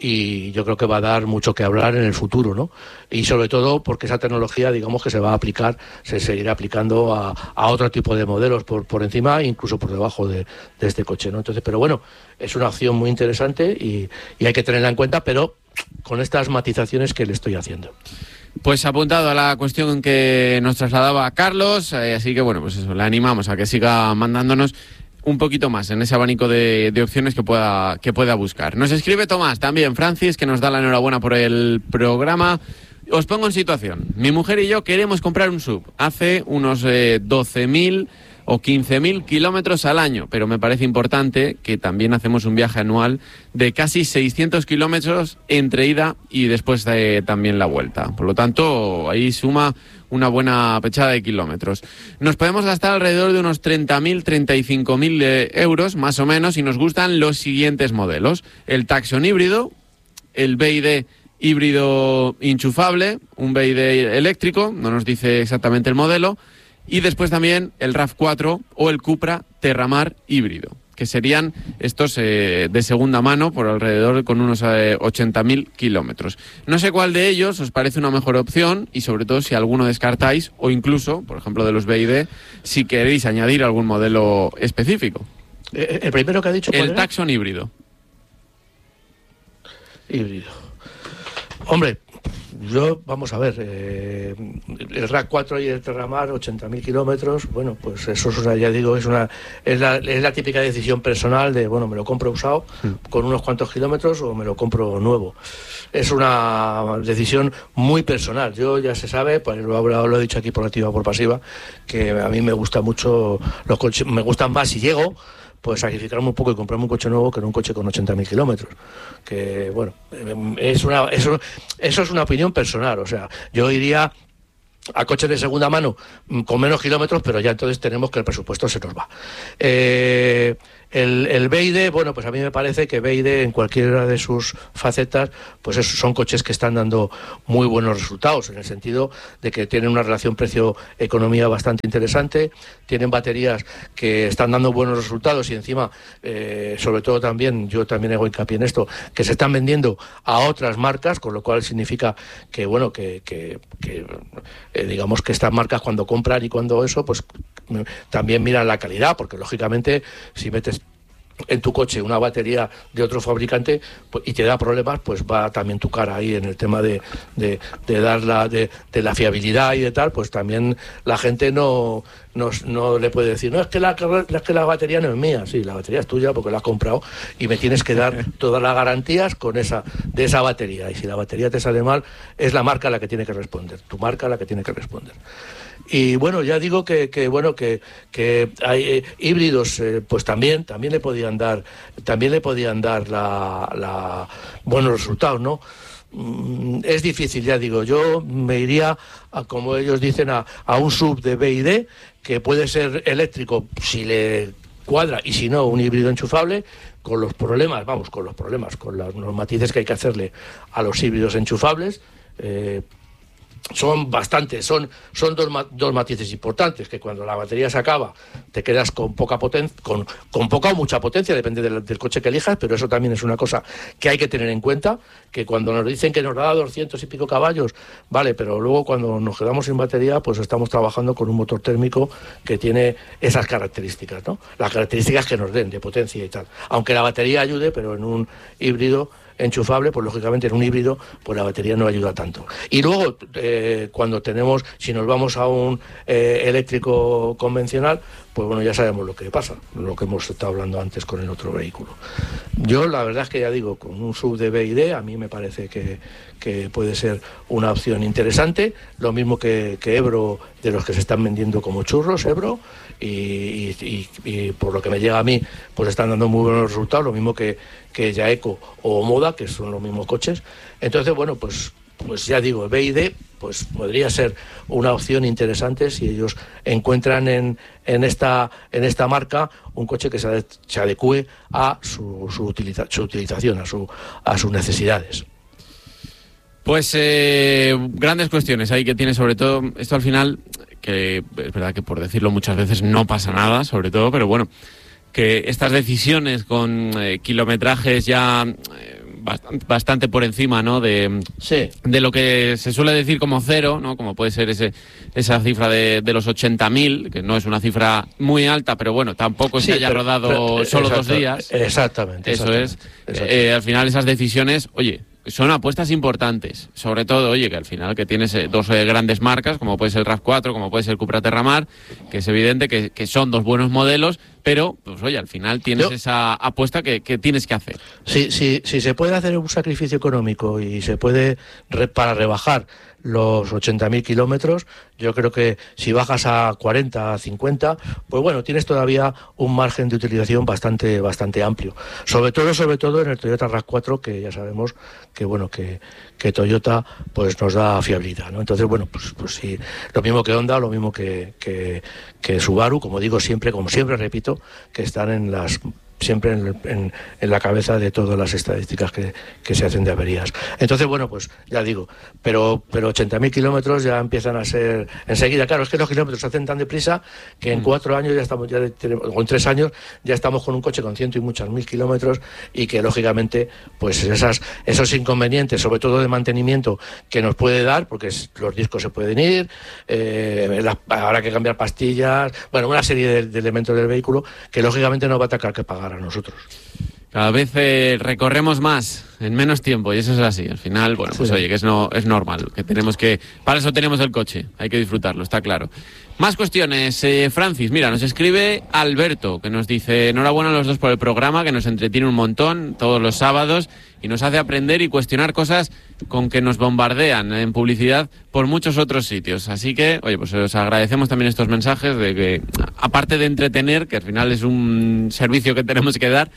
y yo creo que va a dar mucho que hablar en el futuro, ¿no? Y sobre todo porque esa tecnología, digamos que se va a aplicar, se seguirá aplicando a, a otro tipo de modelos por, por encima, incluso por debajo de, de este coche, ¿no? Entonces, pero bueno, es una opción muy interesante y, y hay que tenerla en cuenta, pero con estas matizaciones que le estoy haciendo. Pues apuntado a la cuestión que nos trasladaba Carlos, eh, así que bueno, pues eso, le animamos a que siga mandándonos un poquito más en ese abanico de, de opciones que pueda, que pueda buscar. Nos escribe Tomás también, Francis, que nos da la enhorabuena por el programa. Os pongo en situación. Mi mujer y yo queremos comprar un sub. Hace unos eh, doce mil o quince mil kilómetros al año, pero me parece importante que también hacemos un viaje anual de casi seiscientos kilómetros entre ida y después de también la vuelta. Por lo tanto, ahí suma una buena pechada de kilómetros. Nos podemos gastar alrededor de unos treinta mil, treinta y cinco mil euros, más o menos, y nos gustan los siguientes modelos. El Tucson híbrido, el B Y D híbrido enchufable, un B Y D eléctrico, no nos dice exactamente el modelo, y después también el RAV cuatro o el Cupra Terramar híbrido, que serían estos eh, de segunda mano por alrededor con unos eh, ochenta mil kilómetros. No sé cuál de ellos os parece una mejor opción y sobre todo si alguno descartáis o incluso, por ejemplo, de los B Y D, si queréis añadir algún modelo específico. ¿El primero que ha dicho cuál El era? Tucson híbrido. Híbrido. Hombre, yo, vamos a ver, eh, el RAV cuatro y el Terramar, ochenta mil kilómetros, bueno, pues eso es una, ya digo, es una es la, es la típica decisión personal de, bueno, me lo compro usado mm. con unos cuantos kilómetros o me lo compro nuevo. Es una decisión muy personal. Yo ya se sabe, pues lo, lo he dicho aquí por activa o por pasiva, que a mí me gusta mucho, los coches, me gustan más si llego, pues sacrificarme un poco y comprarme un coche nuevo que no un coche con ochenta mil kilómetros. Que, bueno, es una, eso, eso es una opinión personal. O sea, yo iría a coches de segunda mano con menos kilómetros, pero ya entonces tenemos que el presupuesto se nos va. Eh, el, el B Y D, bueno, pues a mí me parece que B Y D en cualquiera de sus facetas, pues esos son coches que están dando muy buenos resultados, en el sentido de que tienen una relación precio-economía bastante interesante, tienen baterías que están dando buenos resultados y encima, eh, sobre todo también, yo también hago hincapié en esto, que se están vendiendo a otras marcas, con lo cual significa que, bueno, que, que, que eh, digamos que estas marcas cuando compran y cuando eso, pues también miran la calidad, porque lógicamente si metes en tu coche una batería de otro fabricante pues, y te da problemas, pues va también tu cara ahí en el tema de, de, de dar la, de, de la fiabilidad y de tal, pues también la gente no, no, no le puede decir, no, es que la, es que la batería no es mía. Sí, la batería es tuya porque la has comprado y me tienes que dar todas las garantías con esa, de esa batería, y si la batería te sale mal, es la marca la que tiene que responder, tu marca la que tiene que responder. Y bueno, ya digo que, que bueno que, que hay eh, híbridos, eh, pues también también le podían dar también le podían dar la, la buenos resultados, ¿no? Mm, es difícil, ya digo, yo me iría a, como ellos dicen, a, a un sub de B Y D que puede ser eléctrico si le cuadra y si no un híbrido enchufable, con los problemas, vamos, con los problemas, con los, los matices que hay que hacerle a los híbridos enchufables. Eh, Son bastantes, son, son dos, dos matices importantes, que cuando la batería se acaba te quedas con poca potencia, con, con poca o mucha potencia, depende del, del coche que elijas, pero eso también es una cosa que hay que tener en cuenta, que cuando nos dicen que nos da doscientos y pico caballos, vale, pero luego cuando nos quedamos sin batería, pues estamos trabajando con un motor térmico que tiene esas características, ¿no? Las características que nos den de potencia y tal. Aunque la batería ayude, pero en un híbrido enchufable, pues lógicamente en un híbrido pues la batería no ayuda tanto. Y luego eh, cuando tenemos, si nos vamos a un eh, eléctrico convencional, pues bueno, ya sabemos lo que pasa, lo que hemos estado hablando antes con el otro vehículo. Yo la verdad es que ya digo, con un sub de B Y D a mí me parece que, que puede ser una opción interesante, lo mismo que, que Ebro, de los que se están vendiendo como churros, Ebro, y, y, y, y por lo que me llega a mí, pues están dando muy buenos resultados, lo mismo que, que Yaeco o Moda, que son los mismos coches. Entonces, bueno, pues pues ya digo, B Y D pues podría ser una opción interesante si ellos encuentran en, en esta en esta marca un coche que se, ade, se adecue a su, su, utiliza, su utilización, a, su, a sus necesidades. Pues eh, grandes cuestiones ahí que tiene, sobre todo esto al final, que es verdad que por decirlo muchas veces no pasa nada, sobre todo, pero bueno, que estas decisiones con eh, kilometrajes ya eh, bastante, bastante por encima, ¿no? De, sí. de lo que se suele decir como cero, ¿no? Como puede ser ese esa cifra de, de los ochenta mil, que no es una cifra muy alta, pero bueno, tampoco sí, se haya pero, rodado pero, solo exacto, dos días. Exactamente. Eso exactamente, es. exactamente. Eh, al final esas decisiones, oye, son apuestas importantes, sobre todo, oye, que al final que tienes eh, dos eh, grandes marcas, como puede ser el RAV cuatro, como puede ser el Cupra Terramar, que es evidente que, que son dos buenos modelos, pero, pues oye, al final tienes Yo, esa apuesta que, que tienes que hacer. Si, si, si se puede hacer un sacrificio económico y se puede, re, para rebajar los ochenta mil kilómetros, yo creo que si bajas a cuarenta, a cincuenta, pues bueno, tienes todavía un margen de utilización bastante bastante amplio. Sobre todo, sobre todo en el Toyota RAV cuatro, que ya sabemos que bueno que, que Toyota pues nos da fiabilidad, ¿no? Entonces, bueno, pues, pues sí, lo mismo que Honda, lo mismo que, que, que Subaru, como digo siempre, como siempre repito, que están en las siempre en, en, en la cabeza de todas las estadísticas que, que se hacen de averías. Entonces, bueno, pues ya digo, pero pero ochenta mil kilómetros ya empiezan a ser enseguida. Claro, es que los kilómetros se hacen tan deprisa que en mm. cuatro años ya estamos, ya tenemos, o en tres años ya estamos con un coche con ciento y muchos mil kilómetros, y que lógicamente, pues esas esos inconvenientes, sobre todo de mantenimiento, que nos puede dar, porque es, los discos se pueden ir, eh, la, habrá que cambiar pastillas, bueno, una serie de, de elementos del vehículo que lógicamente no va a tocar que pagar a nosotros. Cada vez eh, recorremos más en menos tiempo y eso es así. Al final, bueno, pues sí. Oye, que es, no, es normal, que tenemos que... Para eso tenemos el coche, hay que disfrutarlo, está claro. Más cuestiones. Eh, Francis, mira, nos escribe Alberto, que nos dice: enhorabuena a los dos por el programa, que nos entretiene un montón todos los sábados y nos hace aprender y cuestionar cosas con que nos bombardean en publicidad por muchos otros sitios. Así que, oye, pues os agradecemos también estos mensajes de que, aparte de entretener, que al final es un servicio que tenemos que dar,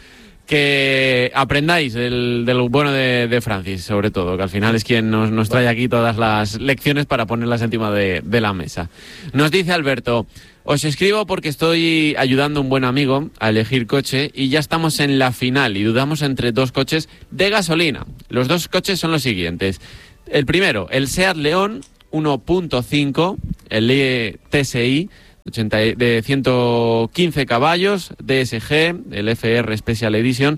que aprendáis del, del bueno de, de Francis, sobre todo, que al final es quien nos, nos trae aquí todas las lecciones para ponerlas encima de, de la mesa. Nos dice Alberto: os escribo porque estoy ayudando a un buen amigo a elegir coche y ya estamos en la final y dudamos entre dos coches de gasolina. Los dos coches son los siguientes. El primero, el Seat León uno punto cinco, el T S I, ochenta de ciento quince caballos, D S G, el F R Special Edition.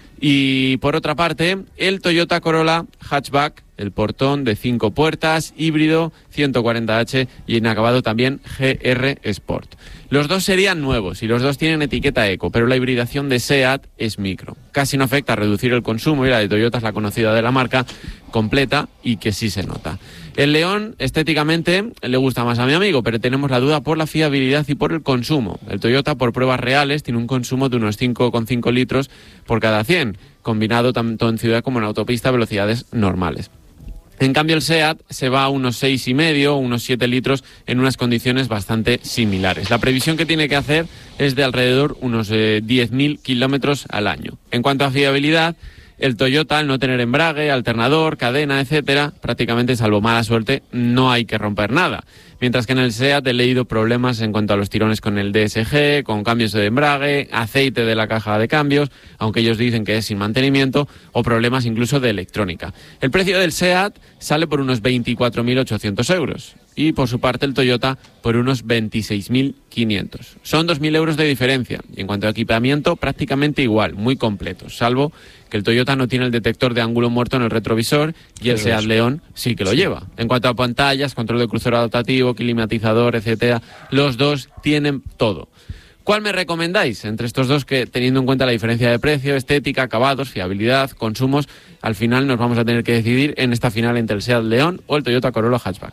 Y por otra parte, el Toyota Corolla Hatchback, el portón de cinco puertas, híbrido, ciento cuarenta hache y en acabado también G R Sport. Los dos serían nuevos y los dos tienen etiqueta eco, pero la hibridación de SEAT es micro. Casi no afecta a reducir el consumo y la de Toyota es la conocida de la marca, completa y que sí se nota. El León, estéticamente, le gusta más a mi amigo, pero tenemos la duda por la fiabilidad y por el consumo. El Toyota, por pruebas reales, tiene un consumo de unos cinco coma cinco litros por cada cien, combinado tanto en ciudad como en autopista a velocidades normales. En cambio, el SEAT se va a unos seis y medio, unos siete litros en unas condiciones bastante similares. La previsión que tiene que hacer es de alrededor unos eh, diez mil kilómetros al año. En cuanto a fiabilidad, el Toyota, al no tener embrague, alternador, cadena, etcétera, prácticamente, salvo mala suerte, no hay que romper nada. Mientras que en el SEAT he leído problemas en cuanto a los tirones con el D S G, con cambios de embrague, aceite de la caja de cambios, aunque ellos dicen que es sin mantenimiento, o problemas incluso de electrónica. El precio del SEAT sale por unos veinticuatro mil ochocientos euros y por su parte el Toyota por unos veintiséis mil quinientos. Son dos mil euros de diferencia y en cuanto a equipamiento prácticamente igual, muy completos, salvo que el Toyota no tiene el detector de ángulo muerto en el retrovisor y el SEAT León sí que lo lleva. En cuanto a pantallas, control de crucero adaptativo, climatizador, etcétera, los dos tienen todo. ¿Cuál me recomendáis entre estos dos que, teniendo en cuenta la diferencia de precio, estética, acabados, fiabilidad, consumos, al final nos vamos a tener que decidir en esta final entre el SEAT León o el Toyota Corolla Hatchback?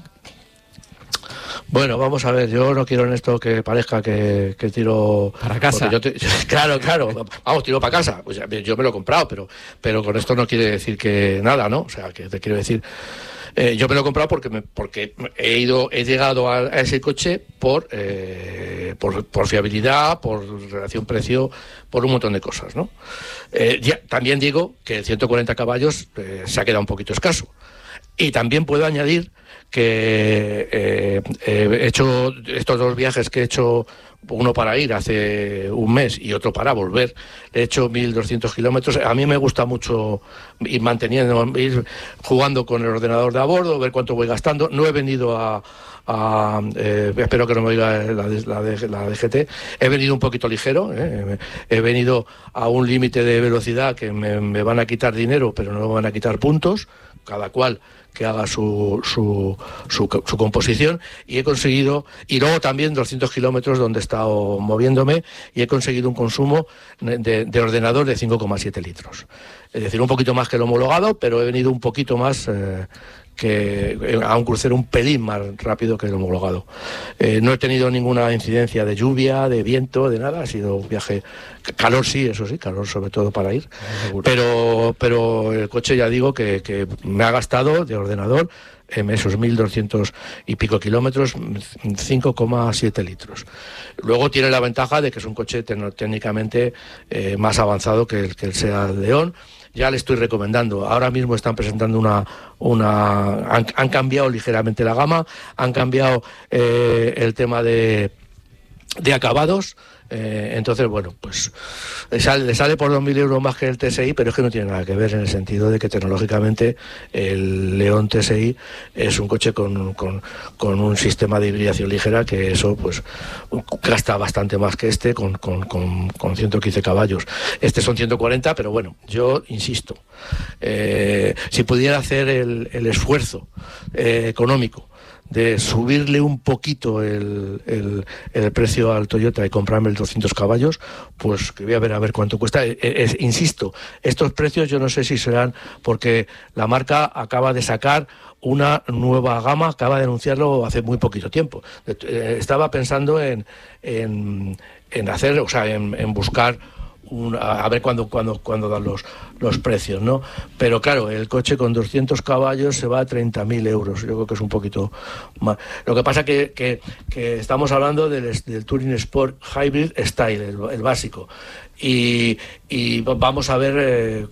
Bueno, vamos a ver, yo no quiero en esto que parezca que, que tiro... Para casa. Yo te, claro, claro, vamos, tiro para casa. Pues yo me lo he comprado, pero, pero con esto no quiere decir que nada, ¿no? O sea, que te quiero decir... Eh, yo me lo he comprado porque me, porque he ido he llegado a, a ese coche por, eh, por por fiabilidad, por relación precio, por un montón de cosas, ¿no? Eh, ya, también digo que el ciento cuarenta caballos eh, se ha quedado un poquito escaso. Y también puedo añadir que eh, eh, he hecho estos dos viajes que he hecho, uno para ir hace un mes y otro para volver, he hecho mil doscientos kilómetros. A mí me gusta mucho ir manteniendo, ir jugando con el ordenador de a bordo, ver cuánto voy gastando. No he venido a... a eh, espero que no me oiga la, la, la D G T. He venido un poquito ligero, eh, he venido a un límite de velocidad que me, me van a quitar dinero, pero no me van a quitar puntos, cada cual que haga su, su, su, su composición, y he conseguido, y luego también doscientos kilómetros donde he estado moviéndome, y he conseguido un consumo de, de ordenador de cinco coma siete litros. Es decir, un poquito más que el homologado, pero he venido un poquito más... Eh, que a un crucero un pelín más rápido que el homologado. Eh, no he tenido ninguna incidencia de lluvia, de viento, de nada. Ha sido un viaje... Calor sí, eso sí, calor sobre todo para ir. Pero, pero el coche, ya digo, que, que me ha gastado de ordenador en esos mil doscientos y pico kilómetros, cinco coma siete litros. Luego tiene la ventaja de que es un coche técnicamente eh, más avanzado que el, que el SEAT León. Ya le estoy recomendando. Ahora mismo están presentando una... una han, han cambiado ligeramente la gama, han cambiado eh, el tema de, de acabados. Eh, entonces, bueno, pues le sale, le sale por dos mil euros más que el T S I, pero es que no tiene nada que ver en el sentido de que tecnológicamente el León T S I es un coche con, con, con un sistema de hibridación ligera, que eso pues gasta bastante más que este, con, con, con, con ciento quince caballos. Este son ciento cuarenta, pero bueno, yo insisto, eh, si pudiera hacer el, el esfuerzo eh, económico de subirle un poquito el, el, el precio al Toyota y comprarme el doscientos caballos, pues que voy a ver a ver cuánto cuesta. Es, es, insisto, estos precios yo no sé si serán porque la marca acaba de sacar una nueva gama, acaba de anunciarlo hace muy poquito tiempo. Estaba pensando en, en, en hacer, o sea, en, en buscar Un, a ver cuándo cuando, cuando dan los, los precios, ¿no? Pero claro, el coche con doscientos caballos se va a treinta mil euros, yo creo que es un poquito más. Lo que pasa que, que, que estamos hablando del, del Touring Sport Hybrid Style, el, el básico, y, y vamos a ver eh,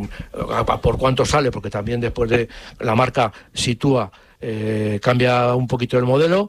por cuánto sale, porque también después de la marca sitúa, eh, cambia un poquito el modelo,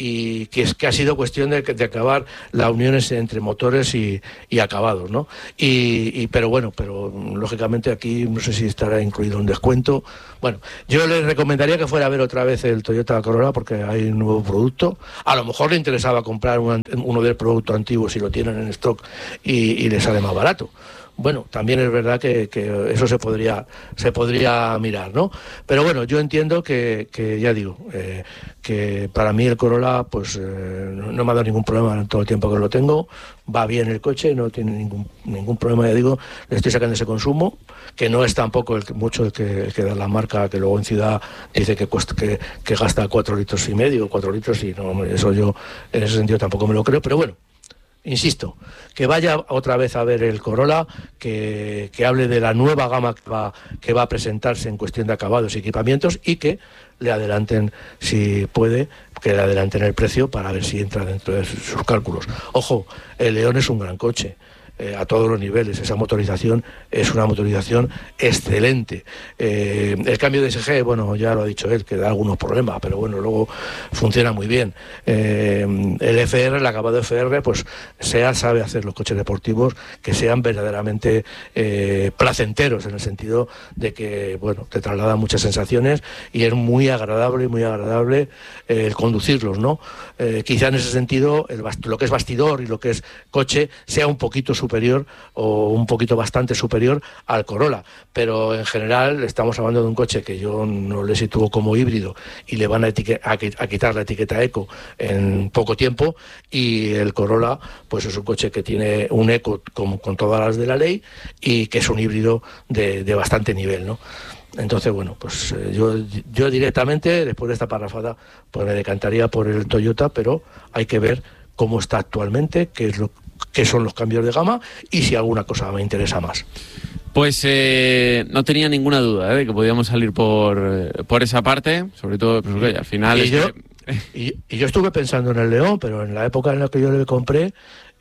y que es que ha sido cuestión de, de acabar las uniones entre motores y, y acabados, ¿no? Y, y pero bueno, pero lógicamente aquí no sé si estará incluido un descuento. Bueno, yo les recomendaría que fuera a ver otra vez el Toyota Corolla porque hay un nuevo producto. A lo mejor le interesaba comprar un, uno del producto antiguo si lo tienen en stock y, y le sale más barato. Bueno, también es verdad que, que eso se podría se podría mirar, ¿no? Pero bueno, yo entiendo que, que ya digo, eh, que para mí el Corolla pues eh, no, no me ha dado ningún problema en todo el tiempo que lo tengo, va bien el coche, no tiene ningún ningún problema, ya digo, le estoy sacando ese consumo, que no es tampoco el, mucho el que, el que da la marca, que luego en ciudad dice que cuesta, que, que gasta cuatro litros y medio, cuatro litros y no, eso yo en ese sentido tampoco me lo creo, pero bueno. Insisto, que vaya otra vez a ver el Corolla, que, que hable de la nueva gama que va, que va a presentarse en cuestión de acabados y equipamientos y que le adelanten, si puede, que le adelanten el precio para ver si entra dentro de sus cálculos. Ojo, el León es un gran coche. Eh, a todos los niveles, esa motorización es una motorización excelente. Eh, el cambio de S G, bueno, ya lo ha dicho él, que da algunos problemas, pero bueno, luego funciona muy bien. Eh, el F R, el acabado F R, pues SEAT sabe hacer los coches deportivos que sean verdaderamente eh, placenteros, en el sentido de que, bueno, te trasladan muchas sensaciones y es muy agradable, muy agradable eh, el conducirlos, ¿no? Eh, quizá en ese sentido, el bast- lo que es bastidor y lo que es coche sea un poquito superior o un poquito bastante superior al Corolla, pero en general estamos hablando de un coche que yo no le sitúo como híbrido y le van a, etique- a, a quitar la etiqueta eco en poco tiempo, y el Corolla pues es un coche que tiene un eco con, con todas las de la ley y que es un híbrido de, de bastante nivel, ¿no? Entonces, bueno, pues eh, yo, yo directamente, después de esta parrafada, pues me decantaría por el Toyota, pero hay que ver cómo está actualmente, qué es lo qué son los cambios de gama y si alguna cosa me interesa más. Pues eh, no tenía ninguna duda ¿eh? de que podíamos salir por, por esa parte, sobre todo, pues, oye, al final... Y, es yo, que... y, y yo estuve pensando en el León, pero en la época en la que yo le compré,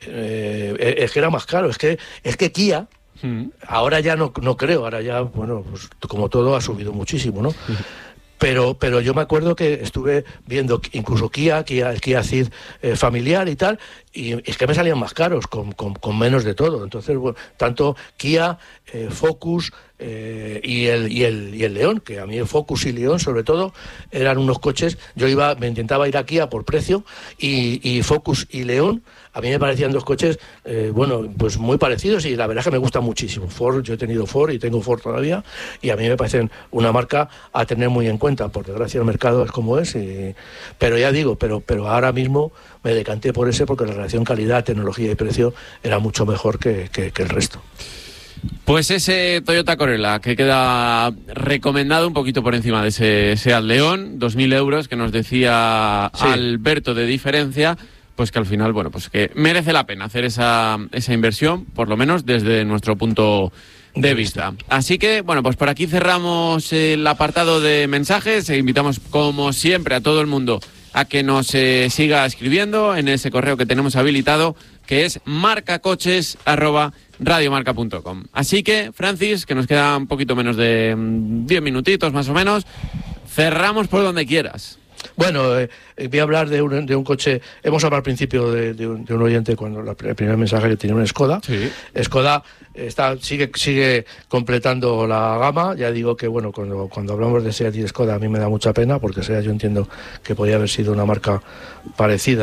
eh, es que era más caro, es que, es que Kia... Mm. Ahora ya no, no creo, ahora ya, bueno, pues como todo ha subido muchísimo, ¿no? Mm. Pero, pero yo me acuerdo que estuve viendo incluso Kia, Kia el Kia Ceed eh, familiar y tal, y es que me salían más caros, con, con, con menos de todo. Entonces, bueno, tanto Kia, eh, Focus eh, y, el, y, el, y el León, que a mí el Focus y León, sobre todo, eran unos coches, yo iba, me intentaba ir a Kia por precio, y, y Focus y León, a mí me parecían dos coches, eh, bueno, pues muy parecidos, y la verdad es que me gusta muchísimo. Ford, yo he tenido Ford y tengo Ford todavía, y a mí me parecen una marca a tener muy en cuenta. Por desgracia el mercado es como es, y, pero ya digo, pero, pero ahora mismo me decanté por ese porque la relación calidad, tecnología y precio era mucho mejor que, que, que el resto. Pues ese Toyota Corolla que queda recomendado un poquito por encima de ese Seat León, dos mil euros, que nos decía sí. Alberto de diferencia, pues que al final, bueno, pues que merece la pena hacer esa, esa inversión, por lo menos desde nuestro punto de vista. Así que, bueno, pues por aquí cerramos el apartado de mensajes e invitamos, como siempre, a todo el mundo a que nos eh, siga escribiendo en ese correo que tenemos habilitado, que es marcacoches arroba radiomarca punto com. Así que, Francis, que nos queda un poquito menos de diez minutitos más o menos, cerramos por donde quieras. Bueno, eh, voy a hablar de un, de un coche. Hemos hablado al principio de, de, un, de un oyente cuando la, el primer mensaje que tenía una Skoda. Sí. Skoda está, sigue, sigue completando la gama. Ya digo que bueno, cuando, cuando hablamos de Seat y Skoda a mí me da mucha pena porque Seat yo entiendo que podría haber sido una marca parecida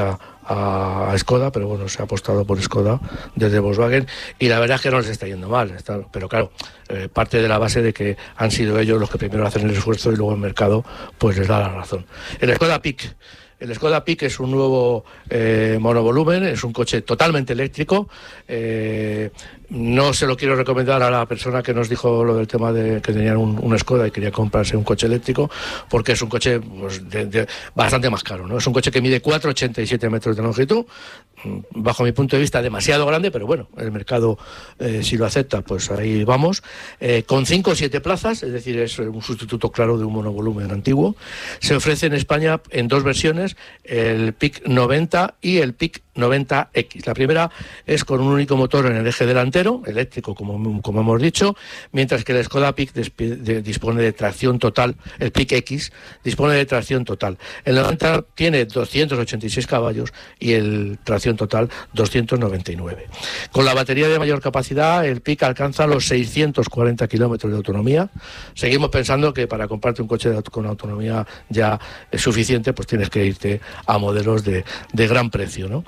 a, a Skoda, pero bueno, se ha apostado por Skoda desde Volkswagen y la verdad es que no les está yendo mal, está, pero claro, eh, parte de la base de que han sido ellos los que primero hacen el esfuerzo y luego el mercado pues les da la razón. El Skoda Peak. El Skoda Peak es un nuevo eh, monovolumen, es un coche totalmente eléctrico. Eh, no se lo quiero recomendar a la persona que nos dijo lo del tema de que tenían un, un Skoda y quería comprarse un coche eléctrico, porque es un coche pues, de, de, bastante más caro, ¿no? Es un coche que mide cuatro coma ochenta y siete metros de longitud, bajo mi punto de vista demasiado grande, pero bueno, el mercado eh, si lo acepta, pues ahí vamos. Eh, con cinco o siete plazas, es decir, es un sustituto claro de un monovolumen antiguo. Se ofrece en España en dos versiones, el Peak noventa y el Peak noventa X. La primera es con un único motor en el eje delantero, eléctrico como, como hemos dicho, mientras que el Skoda Peak de, dispone de tracción total, el Peak X dispone de tracción total. El noventa tiene doscientos ochenta y seis caballos y el tracción total doscientos noventa y nueve. Con la batería de mayor capacidad, el Peak alcanza los seiscientos cuarenta kilómetros de autonomía. Seguimos pensando que para comprarte un coche de, con autonomía ya es suficiente, pues tienes que irte a modelos de, de gran precio, ¿no?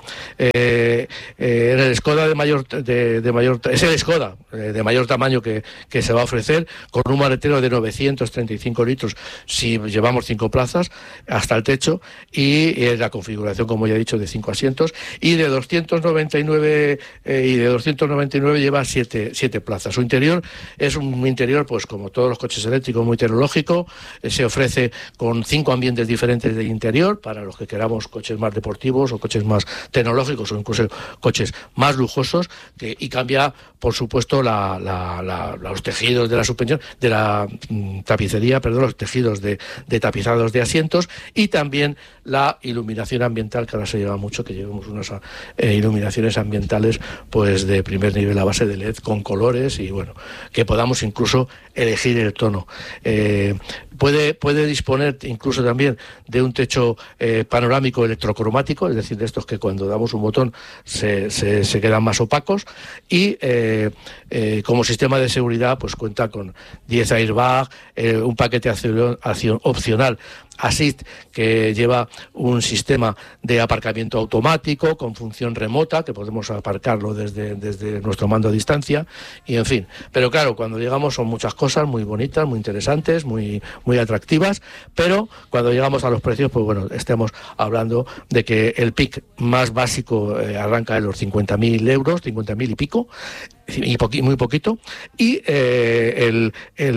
Eh, eh, en el Skoda de mayor, de, de mayor es el Skoda eh, de mayor tamaño que, que se va a ofrecer, con un maletero de novecientos treinta y cinco litros si llevamos cinco plazas hasta el techo, y eh, la configuración, como ya he dicho, de cinco asientos, y de doscientos noventa y nueve eh, y de doscientos noventa y nueve lleva siete, siete plazas. Su interior es un interior, pues como todos los coches eléctricos, muy tecnológico. Eh, se ofrece con cinco ambientes diferentes de interior para los que queramos coches más deportivos o coches más tecnológicos o incluso coches más lujosos, que, y cambia, por supuesto, la, la, la, los tejidos de la suspensión, de la mm, tapicería, perdón, los tejidos de, de tapizados de asientos, y también la iluminación ambiental, que ahora se lleva mucho, que llevemos unas eh, iluminaciones ambientales pues de primer nivel a base de L E D con colores, y bueno, que podamos incluso elegir el tono. Eh, puede, puede disponer incluso también de un techo eh, panorámico electrocromático, es decir, de estos que cuando damos un botón se, se, se quedan más opacos, y eh, eh, como sistema de seguridad pues cuenta con diez airbags, eh, un paquete acción, acción opcional Assist, que lleva un sistema de aparcamiento automático con función remota, que podemos aparcarlo desde, desde nuestro mando a distancia, y en fin. Pero claro, cuando llegamos son muchas cosas muy bonitas, muy interesantes, muy, muy atractivas, pero cuando llegamos a los precios, pues bueno, estamos hablando de que el Peak más básico eh, arranca en los cincuenta mil euros, cincuenta mil y pico, y poqui, muy poquito, y eh, el,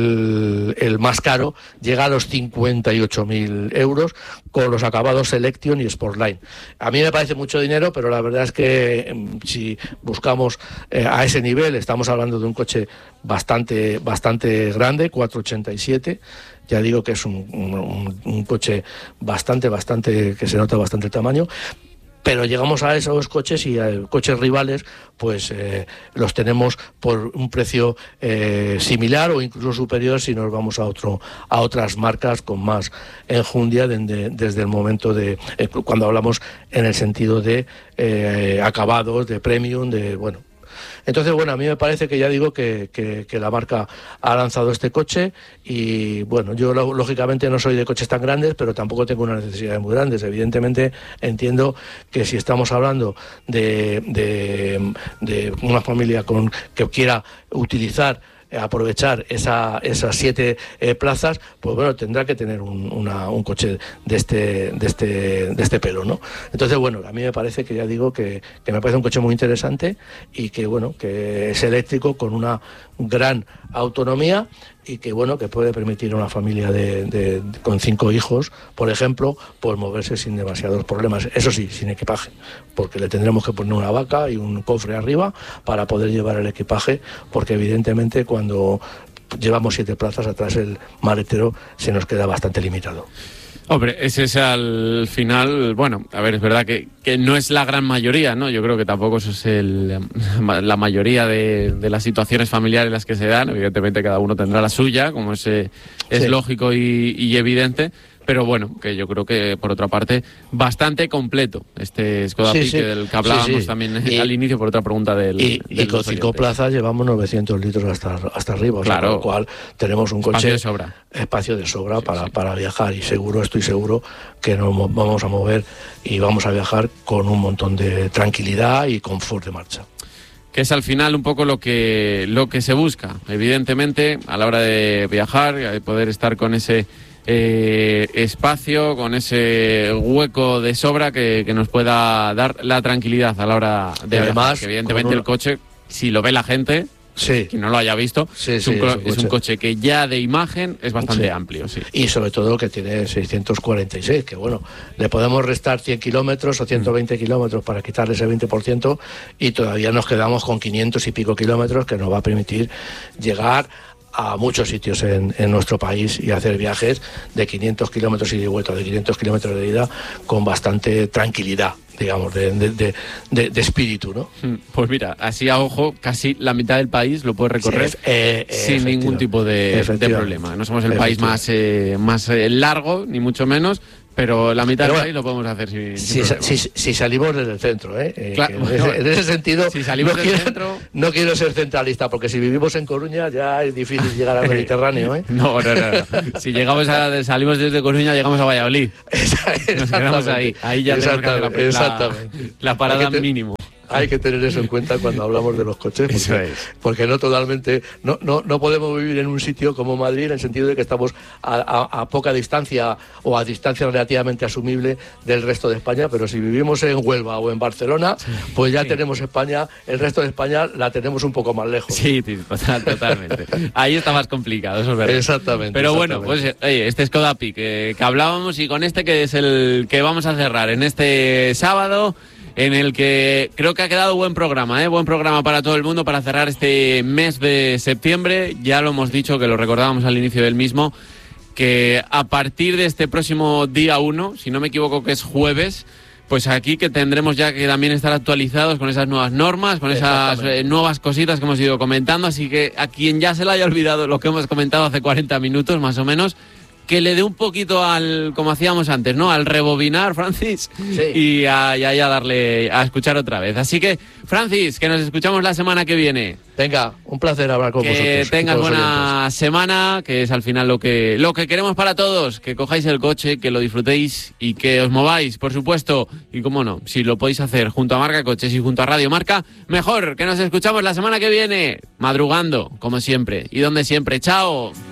el, el más caro llega a los cincuenta y ocho mil euros con los acabados Selection y Sportline. A mí me parece mucho dinero, pero la verdad es que si buscamos eh, a ese nivel, estamos hablando de un coche bastante, bastante grande, cuatro ochenta y siete. Ya digo que es un, un, un coche bastante, bastante, que se nota bastante el tamaño. Pero llegamos a esos coches y a coches rivales, pues eh, los tenemos por un precio eh, similar o incluso superior si nos vamos a otro a otras marcas con más enjundia de, de, desde el momento de eh, cuando hablamos en el sentido de eh, acabados, de premium, de bueno. Entonces, bueno, a mí me parece que ya digo que, que, que la marca ha lanzado este coche y, bueno, yo lógicamente no soy de coches tan grandes, pero tampoco tengo unas necesidades muy grandes. Evidentemente entiendo que si estamos hablando de, de, de una familia con que quiera utilizar aprovechar esa, esas siete eh, plazas, pues bueno, tendrá que tener un, una, un coche de este, de este, de este pelo, ¿no? Entonces, bueno, a mí me parece que ya digo que, que me parece un coche muy interesante y que, bueno, que es eléctrico con una gran autonomía y que, bueno, que puede permitir a una familia de, de, de, con cinco hijos, por ejemplo, pues moverse sin demasiados problemas. Eso sí, sin equipaje, porque le tendremos que poner una vaca y un cofre arriba para poder llevar el equipaje, porque evidentemente cuando llevamos siete plazas atrás el maletero se nos queda bastante limitado. Hombre, ese es al final, bueno, a ver, es verdad que, que no es la gran mayoría, ¿no? Yo creo que tampoco eso es el, la mayoría de, de las situaciones familiares en las que se dan. Evidentemente cada uno tendrá la suya, como es, es sí. lógico y, y evidente. pero bueno, que yo creo que por otra parte bastante completo este Skoda sí, Pique sí. del que hablábamos sí, sí. también y, al inicio por otra pregunta del y, del y con cinco plazas llevamos novecientos litros hasta, hasta arriba, o sea, claro. Con lo cual tenemos un coche espacio de sobra, espacio de sobra sí, para, sí. para viajar, y seguro, estoy seguro que nos vamos a mover y vamos a viajar con un montón de tranquilidad y confort de marcha. Que es al final un poco lo que lo que se busca, evidentemente, a la hora de viajar, de poder estar con ese eh, espacio, con ese hueco de sobra que, que nos pueda dar la tranquilidad a la hora de además, viajar. Que evidentemente una... el coche, si lo ve la gente, sí. quien no lo haya visto, sí, es, sí, un co- es, un es un coche que ya de imagen es bastante sí. amplio. Sí. Y sobre todo que tiene seiscientos cuarenta y seis, que bueno, le podemos restar cien kilómetros o ciento veinte mm. kilómetros para quitarle ese veinte por ciento y todavía nos quedamos con quinientos y pico kilómetros, que nos va a permitir llegar a muchos sitios en, en nuestro país y hacer viajes de quinientos kilómetros ida y vuelta, de quinientos kilómetros de ida, con bastante tranquilidad, digamos, de, de, de, de, de espíritu, ¿no? Pues mira, así a ojo, casi la mitad del país lo puede recorrer sí, eh, sin ningún tipo de, de problema. No somos el país más, eh, más eh, largo, ni mucho menos, pero la mitad del país lo podemos hacer sin, si, sin si, si salimos desde el centro, ¿eh? eh claro, en, ese, en ese sentido, si salimos no, del quiero, centro... no quiero ser centralista, porque si vivimos en Coruña ya es difícil llegar al Mediterráneo, ¿eh? No, no, no, no. Si llegamos a, salimos desde Coruña, llegamos a Valladolid. Nos quedamos ahí. Ahí ya tenemos que hacer la, exactamente. la, la parada te... mínimo. Hay que tener eso en cuenta cuando hablamos de los coches, porque, eso es. porque no totalmente, no, no, no podemos vivir en un sitio como Madrid, en el sentido de que estamos a, a, a poca distancia o a distancia relativamente asumible del resto de España, pero si vivimos en Huelva o en Barcelona, pues ya sí. tenemos España, el resto de España la tenemos un poco más lejos. Sí, total, totalmente. Ahí está más complicado, eso es verdad. Exactamente. Pero exactamente. bueno, pues oye, este Skoda Pique que, que hablábamos, y con este que es el que vamos a cerrar en este sábado, en el que creo que ha quedado buen programa, ¿eh? Buen programa para todo el mundo para cerrar este mes de septiembre. Ya lo hemos dicho, que lo recordábamos al inicio del mismo, que a partir de este próximo día uno, si no me equivoco que es jueves, pues aquí que tendremos ya que también estar actualizados con esas nuevas normas, con esas eh, nuevas cositas que hemos ido comentando. Así que a quien ya se le haya olvidado lo que hemos comentado hace cuarenta minutos más o menos, que le dé un poquito al, como hacíamos antes, ¿no? Al rebobinar, Francis, sí. y a, y a darle a escuchar otra vez. Así que, Francis, que nos escuchamos la semana que viene. Venga, un placer hablar con que vosotros. Que tengas buena oyentes. semana, que es al final lo que, lo que queremos para todos, que cojáis el coche, que lo disfrutéis y que os mováis, por supuesto. Y cómo no, si lo podéis hacer junto a Marca Coches y junto a Radio Marca, mejor, que nos escuchamos la semana que viene, madrugando, como siempre, y donde siempre. ¡Chao!